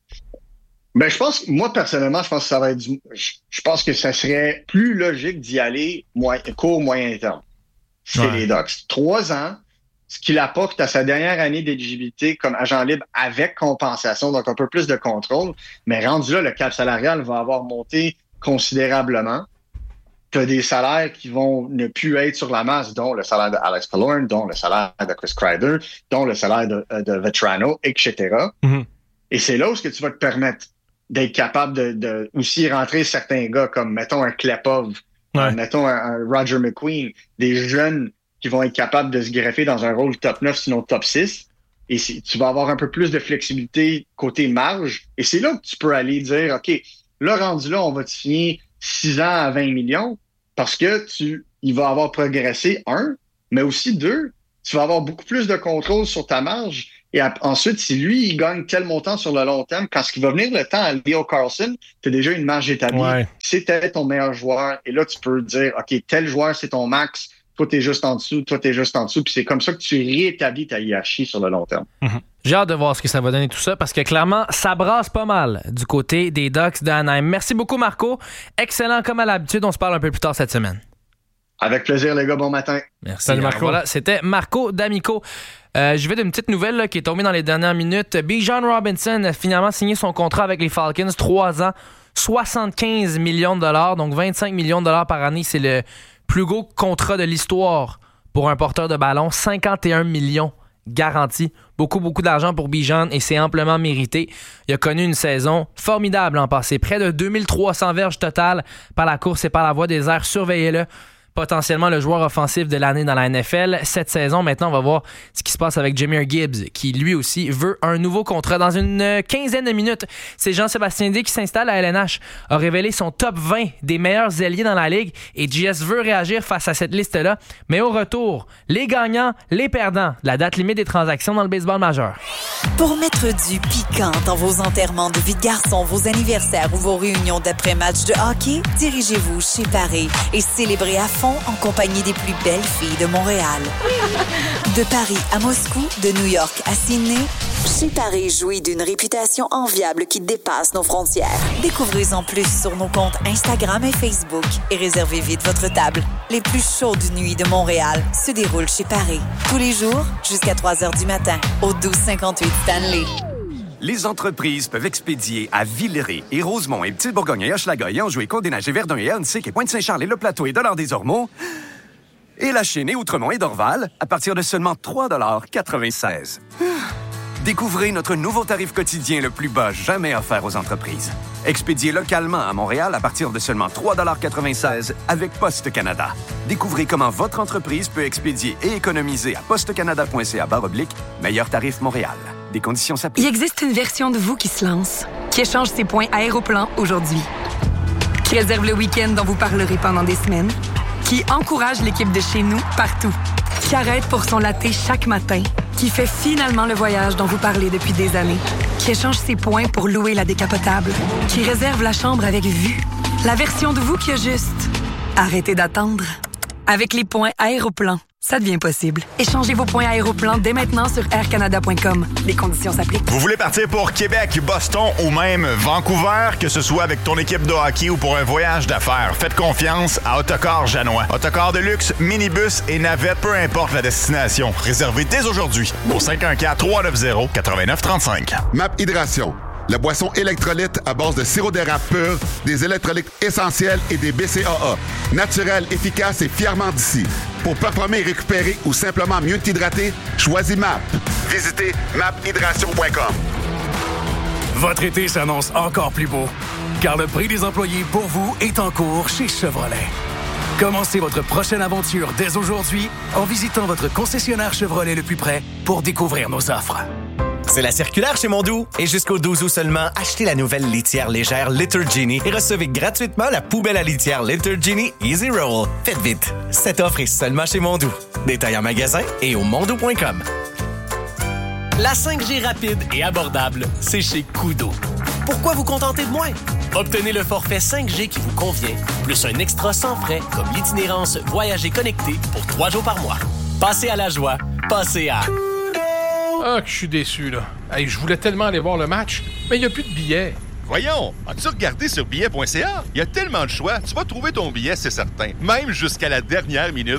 Ben, je pense, moi personnellement, je pense que ça va être du, je, je pense que ça serait plus logique d'y aller moyen, court, moyen terme. C'est ouais. Les Ducks. Trois ans, ce qu'il apporte à sa dernière année d'éligibilité comme agent libre avec compensation, donc un peu plus de contrôle, mais rendu là, le cap salarial va avoir monté considérablement. Tu as des salaires qui vont ne plus être sur la masse, dont le salaire de Alex Killorn, dont le salaire de Chris Kreider, dont le salaire de, de Vetrano, et cetera. Mm-hmm. Et c'est là où ce que tu vas te permettre d'être capable de, de aussi rentrer certains gars comme, mettons, un Klepov, ouais. euh, mettons, un, un Roger McQueen, des jeunes qui vont être capables de se greffer dans un rôle top neuf, sinon top six. Et tu vas avoir un peu plus de flexibilité côté marge. Et c'est là que tu peux aller dire, OK, là, rendu là, on va te signer six ans à vingt millions parce que tu, il va avoir progressé, un, mais aussi deux, tu vas avoir beaucoup plus de contrôle sur ta marge. Et à, ensuite, si lui, il gagne tel montant sur le long terme, quand ce qui va venir le temps à Leo Carlsson, tu as déjà une marge établie. Ouais. C'était ton meilleur joueur. Et là, tu peux dire, OK, tel joueur, c'est ton max. Toi, t'es juste en dessous, toi, t'es juste en dessous. Puis c'est comme ça que tu réétablis ta hiérarchie sur le long terme. Mm-hmm. J'ai hâte de voir ce que ça va donner tout ça parce que clairement, ça brasse pas mal du côté des Ducks d'Anaheim. Merci beaucoup, Marco. Excellent comme à l'habitude. On se parle un peu plus tard cette semaine. Avec plaisir, les gars. Bon matin. Merci. Salut, Marco. Alors, voilà, c'était Marco D'Amico. Euh, je vais d'une petite nouvelle là, qui est tombée dans les dernières minutes. Bijan Robinson a finalement signé son contrat avec les Falcons. trois ans, soixante-quinze millions de dollars. Donc vingt-cinq millions de dollars par année. C'est le plus gros contrat de l'histoire pour un porteur de ballon. cinquante et un millions garantis. Beaucoup, beaucoup d'argent pour Bijan et c'est amplement mérité. Il a connu une saison formidable en passé. Près de deux mille trois cents verges totales par la course et par la voie des airs. Surveillez-le. Potentiellement le joueur offensif de l'année dans la N F L. Cette saison, maintenant, on va voir ce qui se passe avec Jahmyr Gibbs, qui lui aussi veut un nouveau contrat. Dans une quinzaine de minutes, c'est Jean-Sébastien Dé qui s'installe à L N H, a révélé son top vingt des meilleurs ailiers dans la Ligue et J S veut réagir face à cette liste-là. Mais au retour, les gagnants, les perdants, la date limite des transactions dans le baseball majeur. Pour mettre du piquant dans vos enterrements de vie de garçon, vos anniversaires ou vos réunions d'après-match de hockey, dirigez-vous chez Paris et célébrez à fond en compagnie des plus belles filles de Montréal. De Paris à Moscou, de New York à Sydney, chez Paris jouit d'une réputation enviable qui dépasse nos frontières. Découvrez-en plus sur nos comptes Instagram et Facebook et réservez vite votre table. Les plus chaudes nuits de Montréal se déroulent chez Paris. Tous les jours, jusqu'à trois heures du matin, au douze cinquante-huit Stanley. Les entreprises peuvent expédier à Villeray et Rosemont et Petite-Bourgogne et Hochelaga et Anjou et Côte-des-Neiges et Verdun et Ahuntsic et Pointe-Saint-Charles et Le Plateau et Dollard-des-Ormeaux et La Chênaie, Outremont et Dorval à partir de seulement trois dollars quatre-vingt-seize. Découvrez notre nouveau tarif quotidien le plus bas jamais offert aux entreprises. Expédié localement à Montréal à partir de seulement trois dollars quatre-vingt-seize avec Poste Canada. Découvrez comment votre entreprise peut expédier et économiser à postecanada.ca barre oblique meilleur tarif Montréal. Des conditions s'appliquent. Il existe une version de vous qui se lance, qui échange ses points Aéroplan aujourd'hui, qui réserve le week-end dont vous parlerez pendant des semaines, qui encourage l'équipe de chez nous partout, qui arrête pour son latte chaque matin, qui fait finalement le voyage dont vous parlez depuis des années, qui échange ses points pour louer la décapotable, qui réserve la chambre avec vue. La version de vous qui a juste arrêtez d'attendre. Avec les points Aéroplan, ça devient possible. Échangez vos points Aéroplan dès maintenant sur air canada point com. Les conditions s'appliquent. Vous voulez partir pour Québec, Boston ou même Vancouver, que ce soit avec ton équipe de hockey ou pour un voyage d'affaires, faites confiance à Autocar Janois. Autocar de luxe, minibus et navette, peu importe la destination. Réservez dès aujourd'hui au cinq un quatre, trois neuf zéro, neuf neuf trois cinq. Map Hydration, la boisson électrolyte à base de sirop d'érable pur, des électrolytes essentiels et des B C A A. Naturel, efficace et fièrement d'ici. Pour performer et récupérer ou simplement mieux t'hydrater, choisis M A P. Visitez map hydration point com. Votre été s'annonce encore plus beau, car le prix des employés pour vous est en cours chez Chevrolet. Commencez votre prochaine aventure dès aujourd'hui en visitant votre concessionnaire Chevrolet le plus près pour découvrir nos offres. C'est la circulaire chez Mondou. Et jusqu'au douze août seulement, achetez la nouvelle litière légère Litter Genie et recevez gratuitement la poubelle à litière Litter Genie Easy Roll. Faites vite, cette offre est seulement chez Mondou. Détail en magasin et au mondou point com. La cinq G rapide et abordable, c'est chez Koodo. Pourquoi vous contenter de moins? Obtenez le forfait cinq G qui vous convient, plus un extra sans frais comme l'itinérance Voyager connecté pour trois jours par mois. Passez à la joie, passez à... Ah, que je suis déçu, là. Hey, je voulais tellement aller voir le match, mais il n'y a plus de billets. Voyons, as-tu regardé sur billet point c a? Il y a tellement de choix, tu vas trouver ton billet, c'est certain. Même jusqu'à la dernière minute.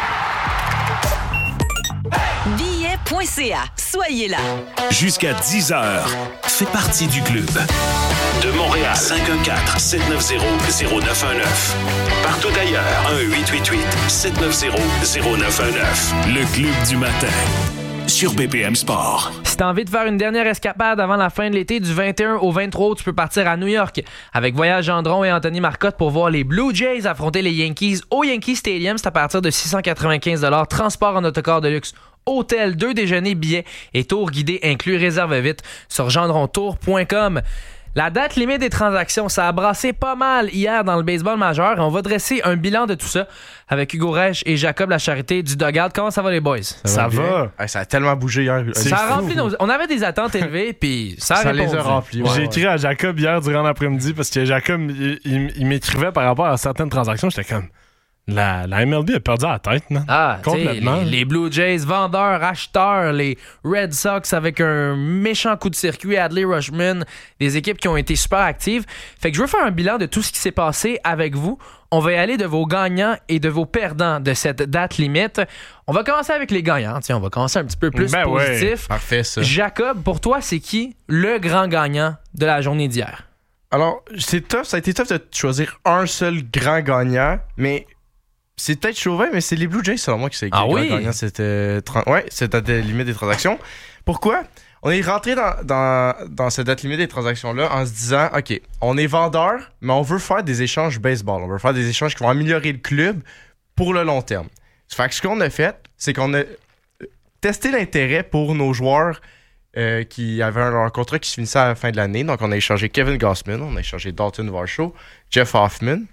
billet point c a. Soyez là. Jusqu'à dix heures, fais partie du club. De Montréal, cinq un quatre, sept neuf zéro, zéro neuf un neuf. Partout ailleurs, un huit huit huit, sept neuf zéro, zéro neuf un neuf. Le club du matin. Sur B P M Sport. Si t'as envie de faire une dernière escapade avant la fin de l'été, du vingt et un au vingt-trois août, tu peux partir à New York avec Voyage Gendron et Anthony Marcotte pour voir les Blue Jays affronter les Yankees au Yankee Stadium. C'est à partir de six cent quatre-vingt-quinze dollars. Transport en autocar de luxe, hôtel, deux déjeuners, billets et tour guidé inclus. Réserve vite sur gendron tour point com. La date limite des transactions, ça a brassé pas mal hier dans le baseball majeur. On va dresser un bilan de tout ça avec Hugo Reich et Jacob Lacharité du Dugout. Comment ça va les boys? Ça, ça va. va. Hey, ça a tellement bougé hier. Ça a rempli nos... On avait des attentes élevées, puis ça a ça répondu. les a remplis. Ouais, J'ai ouais. écrit à Jacob hier durant l'après-midi parce que Jacob, il, il, il m'écrivait par rapport à certaines transactions. J'étais comme... La, la M L B a perdu la tête, non? Ah, complètement. Les, les Blue Jays, vendeurs, acheteurs, les Red Sox avec un méchant coup de circuit, Adley Rutschman, des équipes qui ont été super actives. Fait que je veux faire un bilan de tout ce qui s'est passé avec vous. On va y aller de vos gagnants et de vos perdants de cette date limite. On va commencer avec les gagnants. Tiens, on va commencer un petit peu plus ben positif. Ouais. Parfait, ça. Jacob, pour toi, c'est qui le grand gagnant de la journée d'hier? Alors, c'est tough. Ça a été tough de choisir un seul grand gagnant, mais... C'est peut-être chauvin, mais c'est les Blue Jays, selon moi, qui c'est ah le oui? grand gagnant. C'était tra- ouais, cette date limite des transactions. Pourquoi? On est rentré dans, dans, dans cette date limite des transactions-là en se disant, OK, on est vendeur, mais on veut faire des échanges baseball. On veut faire des échanges qui vont améliorer le club pour le long terme. Fait que ce qu'on a fait, c'est qu'on a testé l'intérêt pour nos joueurs euh, qui avaient un, un contrat qui se finissait à la fin de l'année. Donc, on a échangé Kevin Gausman, on a échangé Dalton Varsho, Jeff Hoffman.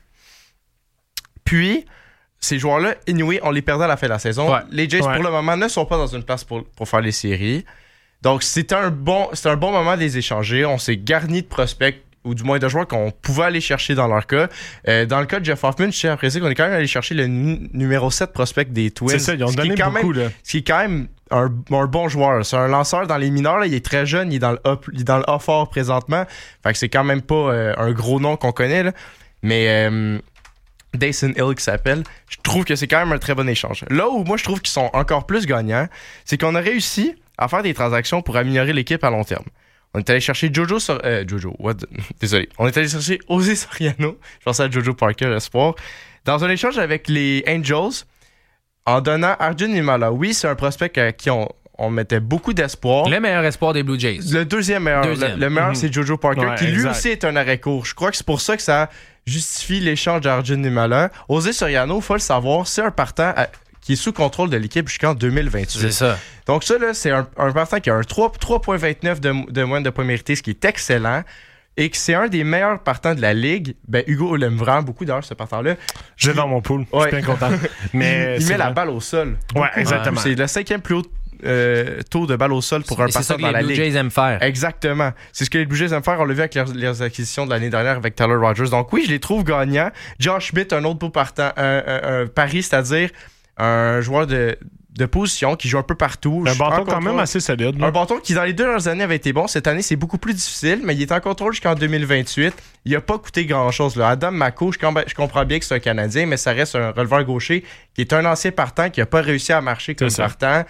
Puis... Ces joueurs-là, anyway, on les perdait à la fin de la saison. Ouais. Les Jays, ouais. pour le moment, ne sont pas dans une place pour, pour faire les séries. Donc, c'était un, bon, c'était un bon moment de les échanger. On s'est garni de prospects, ou du moins de joueurs qu'on pouvait aller chercher dans leur cas. Euh, dans le cas de Jeff Hoffman, je tiens à préciser qu'on est quand même allé chercher le n- numéro sept prospect des Twins. C'est ça, ils ont donné beaucoup. Même, là. Ce qui est quand même un, un bon joueur. C'est un lanceur dans les mineurs. Là, il est très jeune, il est dans le A, il est dans le A fort présentement. Fait que c'est quand même pas euh, un gros nom qu'on connaît. Là. Mais... Euh, Dyson Hill qui s'appelle, je trouve que c'est quand même un très bon échange. Là où moi je trouve qu'ils sont encore plus gagnants, c'est qu'on a réussi à faire des transactions pour améliorer l'équipe à long terme. On est allé chercher Jojo Sor- euh, Jojo, what the... désolé. On est allé chercher José Soriano, je pensais à Jojo Parker, espoir, dans un échange avec les Angels, en donnant Arjun Nimala. Oui, c'est un prospect à qui on, on mettait beaucoup d'espoir. Le meilleur espoir des Blue Jays. Le deuxième meilleur. Deuxième. Le, le meilleur, Mm-hmm. c'est Jojo Parker, Ouais, qui lui exact. aussi est un arrêt-court. Je crois que c'est pour ça que ça justifie l'échange d'Arjun Nimala. José Soriano, il faut le savoir, c'est un partant à- qui est sous contrôle de l'équipe jusqu'en deux mille vingt-huit. C'est ça. Donc ça, là, c'est un, un partant qui a un trois virgule vingt-neuf de, de moyenne de points mérités, ce qui est excellent. Et que c'est un des meilleurs partants de la Ligue. Ben, Hugo l'aime vraiment beaucoup, d'ailleurs, ce partant-là. J'ai dans mon pool. Ouais. Je suis bien content. Mais il il c'est met la vrai. balle au sol. Ouais, Beaucoup. exactement. C'est le cinquième plus haut euh, taux de balle au sol pour un Et c'est ça partant que dans les la Blue Ligue. Jays aiment faire. Exactement. C'est ce que les Blue Jays aiment faire. On l'a vu avec leurs, leurs acquisitions de l'année dernière avec Tyler Rogers. Donc oui, je les trouve gagnants. Josh Schmidt, un autre beau partant, un, un, un pari, c'est-à-dire un joueur de, de position qui joue un peu partout. Un bâton En quand contrôle. même assez solide. là. Un bâton qui, dans les deux dernières années, avait été bon. Cette année, c'est beaucoup plus difficile, mais il est en contrôle jusqu'en deux mille vingt-huit. Il n'a pas coûté grand-chose. Là. Adam Mako, je, com- je comprends bien que c'est un Canadien, mais ça reste un releveur gaucher qui est un ancien partant qui n'a pas réussi à marcher comme C'est ça. partant,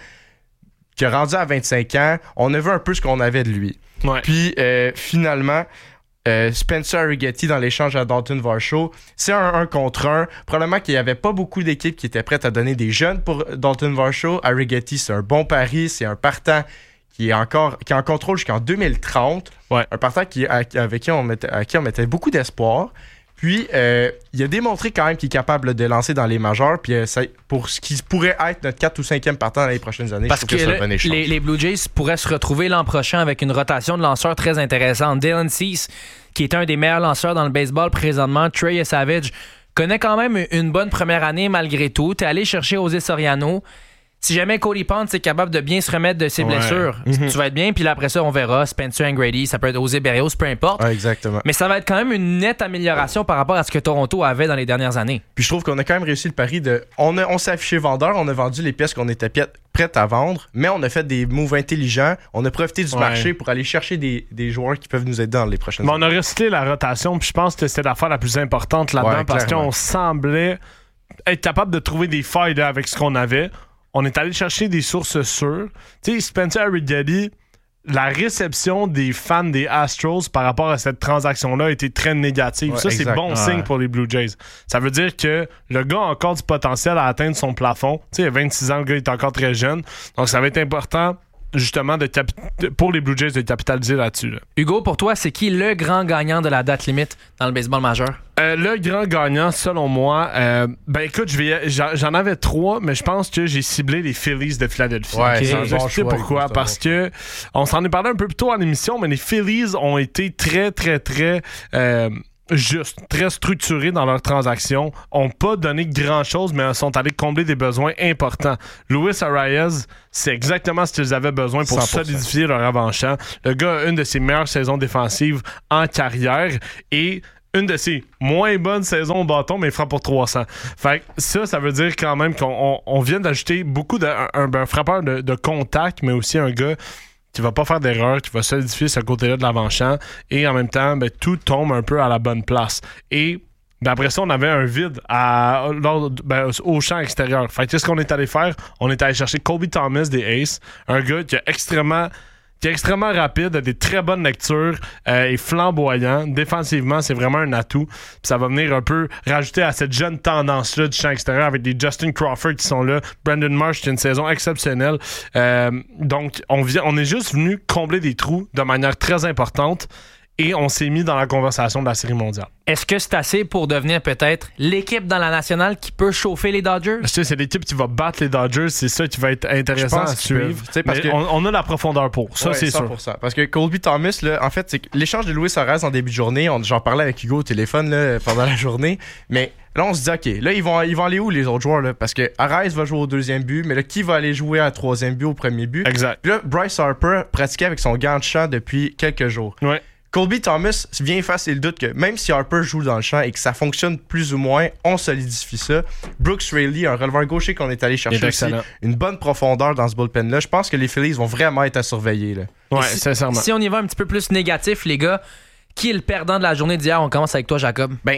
qui a rendu à vingt-cinq ans. On a vu un peu ce qu'on avait de lui. Ouais. Puis, euh, finalement... Euh, Spencer Arrighetti dans l'échange à Dalton Varsho, c'est un un contre un. Probablement qu'il n'y avait pas beaucoup d'équipes qui étaient prêtes à donner des jeunes pour Dalton Varsho. Arrighetti, c'est un bon pari, c'est un partant qui est encore qui est en contrôle jusqu'en deux mille trente. Ouais. Un partant qui, à- avec qui on mettait, à qui on mettait beaucoup d'espoir. Puis, euh, il a démontré quand même qu'il est capable de lancer dans les majeurs. Puis, euh, ça, pour ce qui pourrait être notre quatrième ou cinquième partant dans les prochaines années, Parce je que, trouve que c'est là, un bon échange. les, les Blue Jays pourraient se retrouver l'an prochain avec une rotation de lanceurs très intéressante. Dylan Cease, qui est un des meilleurs lanceurs dans le baseball présentement, Trey Savage, connaît quand même une bonne première année malgré tout. T'es allé chercher José Soriano. Si jamais Cody Pond est capable de bien se remettre de ses Ouais. blessures, Mhm. tu vas être bien. Puis là, après ça, on verra. Spencer Angrady, ça peut être José Berrios, peu importe. Ouais, exactement. Mais ça va être quand même une nette amélioration par rapport à ce que Toronto avait dans les dernières années. Puis je trouve qu'on a quand même réussi le pari de... On, a, on s'est affiché vendeur, on a vendu les pièces qu'on était pi- prêtes à vendre, mais on a fait des moves intelligents. On a profité du Ouais. marché pour aller chercher des, des joueurs qui peuvent nous aider dans les prochaines Mais on années. a recyclé la rotation, puis je pense que c'était l'affaire la plus importante là-dedans Ouais, parce clairement. qu'on semblait être capable de trouver des failles là, avec ce qu'on avait. On est allé chercher des sources sûres. Tu sais, Spencer Arrighetti, la réception des fans des Astros par rapport à cette transaction-là a été très négative. Ouais, ça, c'est exact. bon Ouais. signe pour les Blue Jays. Ça veut dire que le gars a encore du potentiel à atteindre son plafond. Tu sais, il a vingt-six ans, le gars est encore très jeune. Donc, ça va être important, justement, de capi- pour les Blue Jays de capitaliser là-dessus. Là. Hugo, pour toi, c'est qui le grand gagnant de la date limite dans le baseball majeur? Euh, le grand gagnant, selon moi, euh, ben écoute, je vais, j'en, j'en avais trois, mais je pense que j'ai ciblé les Phillies de Philadelphie. Ouais, Ok, c'est un je bon sais choix, pourquoi. Hugo, c'est un Parce que on s'en est parlé un peu plus tôt en émission, mais les Phillies ont été très, très, très euh, justes, très structurés dans leurs transactions, ont pas donné grand-chose, mais sont allés combler des besoins importants. Luis Arias, c'est exactement ce qu'ils avaient besoin pour cent pour cent. solidifier leur avant-champ. Le gars a une de ses meilleures saisons défensives en carrière et une de ses moins bonnes saisons au bâton, mais il frappe pour trois cents. Fait que ça, ça veut dire quand même qu'on on, on vient d'ajouter beaucoup de un, un- un frappeur de, de contact, mais aussi un gars qui va pas faire d'erreur, qui va solidifier ce côté-là de l'avant-champ, et en même temps, ben, tout tombe un peu à la bonne place. Et ben, après ça, on avait un vide à, lors, ben, au champ extérieur. Fait que qu'est-ce qu'on est allé faire? On est allé chercher Colby Thomas des Aces, un gars qui a extrêmement qui est extrêmement rapide, a des très bonnes lectures, euh, est flamboyant. Défensivement, c'est vraiment un atout. Puis ça va venir un peu rajouter à cette jeune tendance-là du champ extérieur avec des Justin Crawford qui sont là, Brandon Marsh qui a une saison exceptionnelle. Euh, donc, on, vient, on est juste venu combler des trous de manière très importante et on s'est mis dans la conversation de la Série mondiale. Est-ce que c'est assez pour devenir peut-être l'équipe dans la nationale qui peut chauffer les Dodgers? Je sais, c'est l'équipe qui va battre les Dodgers, c'est ça qui va être intéressant à qu'ils peuvent. suivre. Tu sais, parce Mais que- on, on a la profondeur pour, ça Ouais, c'est cent sûr. pour cent. Parce que Colby Thomas, là, en fait, c'est que l'échange de Luis Arraez en début de journée, on- j'en parlais avec Hugo au téléphone là, pendant la journée, mais là, on se dit, OK, là, ils vont, ils vont aller où les autres joueurs? Là? Parce que Arraez va jouer au deuxième but, mais là, qui va aller jouer à troisième but, au premier but? Exact. Puis là, Bryce Harper pratiquait avec son gant de champ depuis quelques jours. Ouais. Colby Thomas vient effacer le doute que même si Harper joue dans le champ et que ça fonctionne plus ou moins, on solidifie ça. Brooks Raley, un releveur gaucher qu'on est allé chercher Il est aussi, excellent. une bonne profondeur dans ce bullpen-là. Je pense que les Phillies vont vraiment être à surveiller. Là. Ouais, si, sincèrement. Si on y va un petit peu plus négatif, les gars, qui est le perdant de la journée d'hier? On commence avec toi, Jacob. Ben,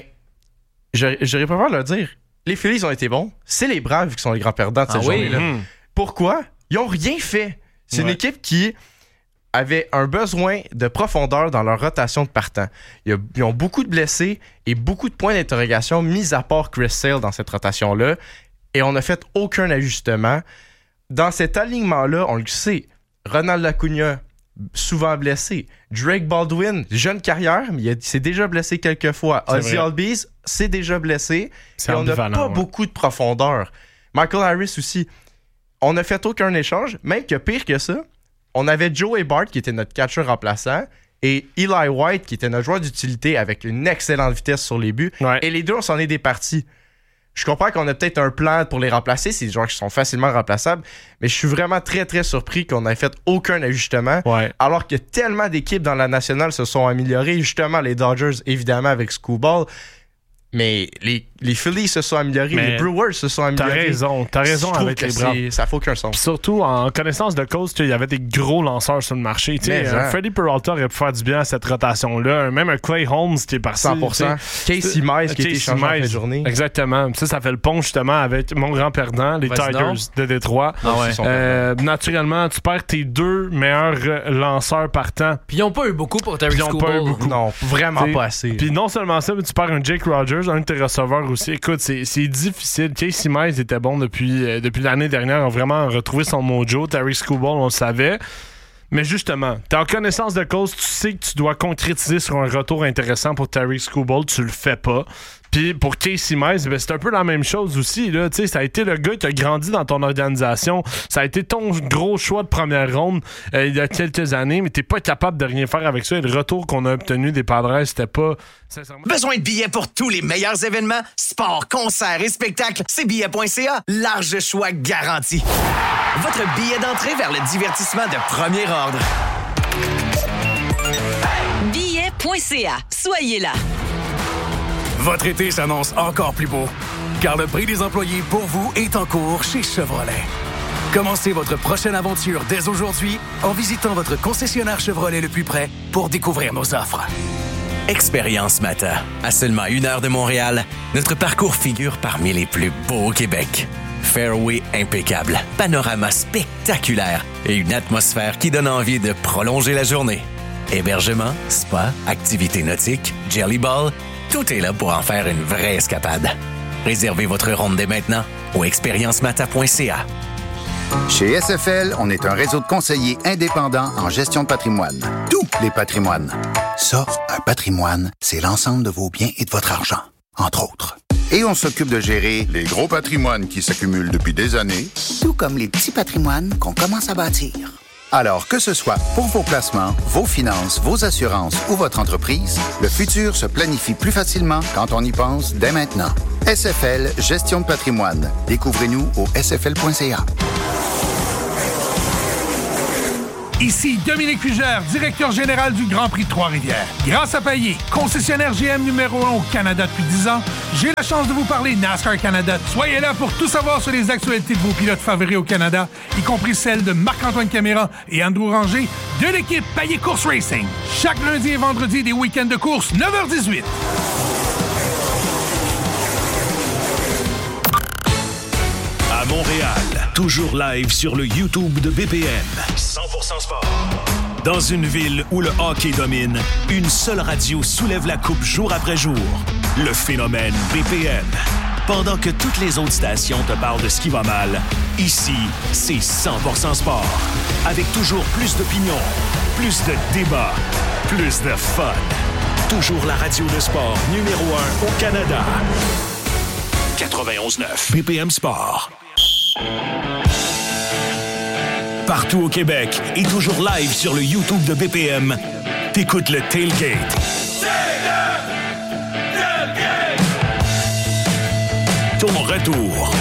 je- j'aurais pas peur de le dire. Les Phillies ont été bons. C'est les Braves qui sont les grands perdants de Ah cette oui? journée-là. Mhm. Pourquoi? Ils ont rien fait. C'est une Ouais. équipe qui avait un besoin de profondeur dans leur rotation de partants. Ils, a- ils ont beaucoup de blessés et beaucoup de points d'interrogation, mis à part Chris Sale dans cette rotation-là. Et on n'a fait aucun ajustement. dans cet alignement-là, on le sait, Ronald Acuna, souvent blessé. Drake Baldwin, jeune carrière, mais il s'est déjà blessé quelques fois. C'est Ozzy vrai. Albies, c'est déjà blessé. C'est Et on n'a ambivalent, pas ouais. beaucoup de profondeur. Michael Harris aussi. On n'a fait aucun échange, même que pire que ça, on avait Joey Bart qui était notre catcher remplaçant et Eli White qui était notre joueur d'utilité avec une excellente vitesse sur les buts. Ouais. Et les deux, on s'en est départis. Je comprends qu'on a peut-être un plan pour les remplacer, c'est des joueurs qui sont facilement remplaçables, mais je suis vraiment très très surpris qu'on n'ait fait aucun ajustement, ouais. alors que tellement d'équipes dans la nationale se sont améliorées, justement les Dodgers évidemment avec Screwball, mais les, les Phillies se sont améliorés, Mais les Brewers se sont améliorés. T'as raison, t'as raison Je trouve avec que les Browns. c'est- ça fait aucun sens. Puis surtout, en connaissance de cause, il y avait des gros lanceurs sur le marché. Tu sais, Mais, euh, hein. Freddie Peralta aurait pu faire du bien à cette rotation-là. Même un Clay Holmes qui est parti. cent pour cent. tu sais. Casey Mize qui a été Casey échangé en fin de Mize. journée. Exactement. Ça, ça fait le pont justement avec mon grand perdant, les Vas-y Tigers donc. de Détroit. Ah ouais. Euh, naturellement, tu perds tes deux meilleurs euh, lanceurs partants. Puis ils ont pas eu beaucoup pour Terry Ils ont pas eu Scooble. beaucoup. Non, vraiment T'sais, pas assez. Puis non seulement ça, mais tu perds un Jake Rogers, un de tes receveurs aussi. Écoute, c'est, c'est difficile. Casey Mize était bon depuis, euh, depuis l'année dernière. On a vraiment retrouvé son mojo. Terry Scooble, on le savait. Mais justement, t'es en connaissance de cause, tu sais que tu dois concrétiser sur un retour intéressant pour Terry Scooble, tu le fais pas. Puis pour Casey Mize, ben c'est un peu la même chose aussi. Là. Tu sais, ça a été le gars qui a grandi dans ton organisation. Ça a été ton gros choix de première ronde euh, il y a quelques années, mais t'es pas capable de rien faire avec ça. Et le retour qu'on a obtenu des Padres, c'était pas... sincèrement... Besoin de billets pour tous les meilleurs événements? Sport, concerts et spectacles, c'est billets point c a. Large choix garanti. Votre billet d'entrée vers le divertissement de premier ordre. billets point c a. Soyez là. Votre été s'annonce encore plus beau, car le prix des employés pour vous est en cours chez Chevrolet. Commencez votre prochaine aventure dès aujourd'hui en visitant votre concessionnaire Chevrolet le plus près pour découvrir nos offres. Expérience Mata. À seulement une heure de Montréal, notre parcours figure parmi les plus beaux au Québec. Fairway impeccable, panorama spectaculaire et une atmosphère qui donne envie de prolonger la journée. Hébergement, spa, activités nautiques, jelly ball, tout est là pour en faire une vraie escapade. Réservez votre ronde dès maintenant au expérience mata point c a. Chez S F L, on est un réseau de conseillers indépendants en gestion de patrimoine. Tous les patrimoines. Ça, un patrimoine, c'est l'ensemble de vos biens et de votre argent, entre autres. Et on s'occupe de gérer les gros patrimoines qui s'accumulent depuis des années, tout comme les petits patrimoines qu'on commence à bâtir. Alors, que ce soit pour vos placements, vos finances, vos assurances ou votre entreprise, le futur se planifie plus facilement quand on y pense dès maintenant. S F L Gestion de patrimoine. Découvrez-nous au s f l point c a. Ici Dominique Fugère, directeur général du Grand Prix de Trois-Rivières. Grâce à Payet, concessionnaire G M numéro un au Canada depuis dix ans, j'ai la chance de vous parler NASCAR Canada. Soyez là pour tout savoir sur les actualités de vos pilotes favoris au Canada, y compris celles de Marc-Antoine Caméra et Andrew Ranger de l'équipe Payet Course Racing. Chaque lundi et vendredi des week-ends de course, neuf heures dix-huit. À Montréal, toujours live sur le YouTube de B P M. cent pour cent sport. Dans une ville où le hockey domine, une seule radio soulève la coupe jour après jour. Le phénomène B P M. Pendant que toutes les autres stations te parlent de ce qui va mal, ici, c'est cent pour cent sport. Avec toujours plus d'opinions, plus de débats, plus de fun. Toujours la radio de sport numéro un au Canada. quatre-vingt-onze neuf B P M Sport. Partout au Québec et toujours live sur le YouTube de B P M, t'écoutes le Tailgate. Ton retour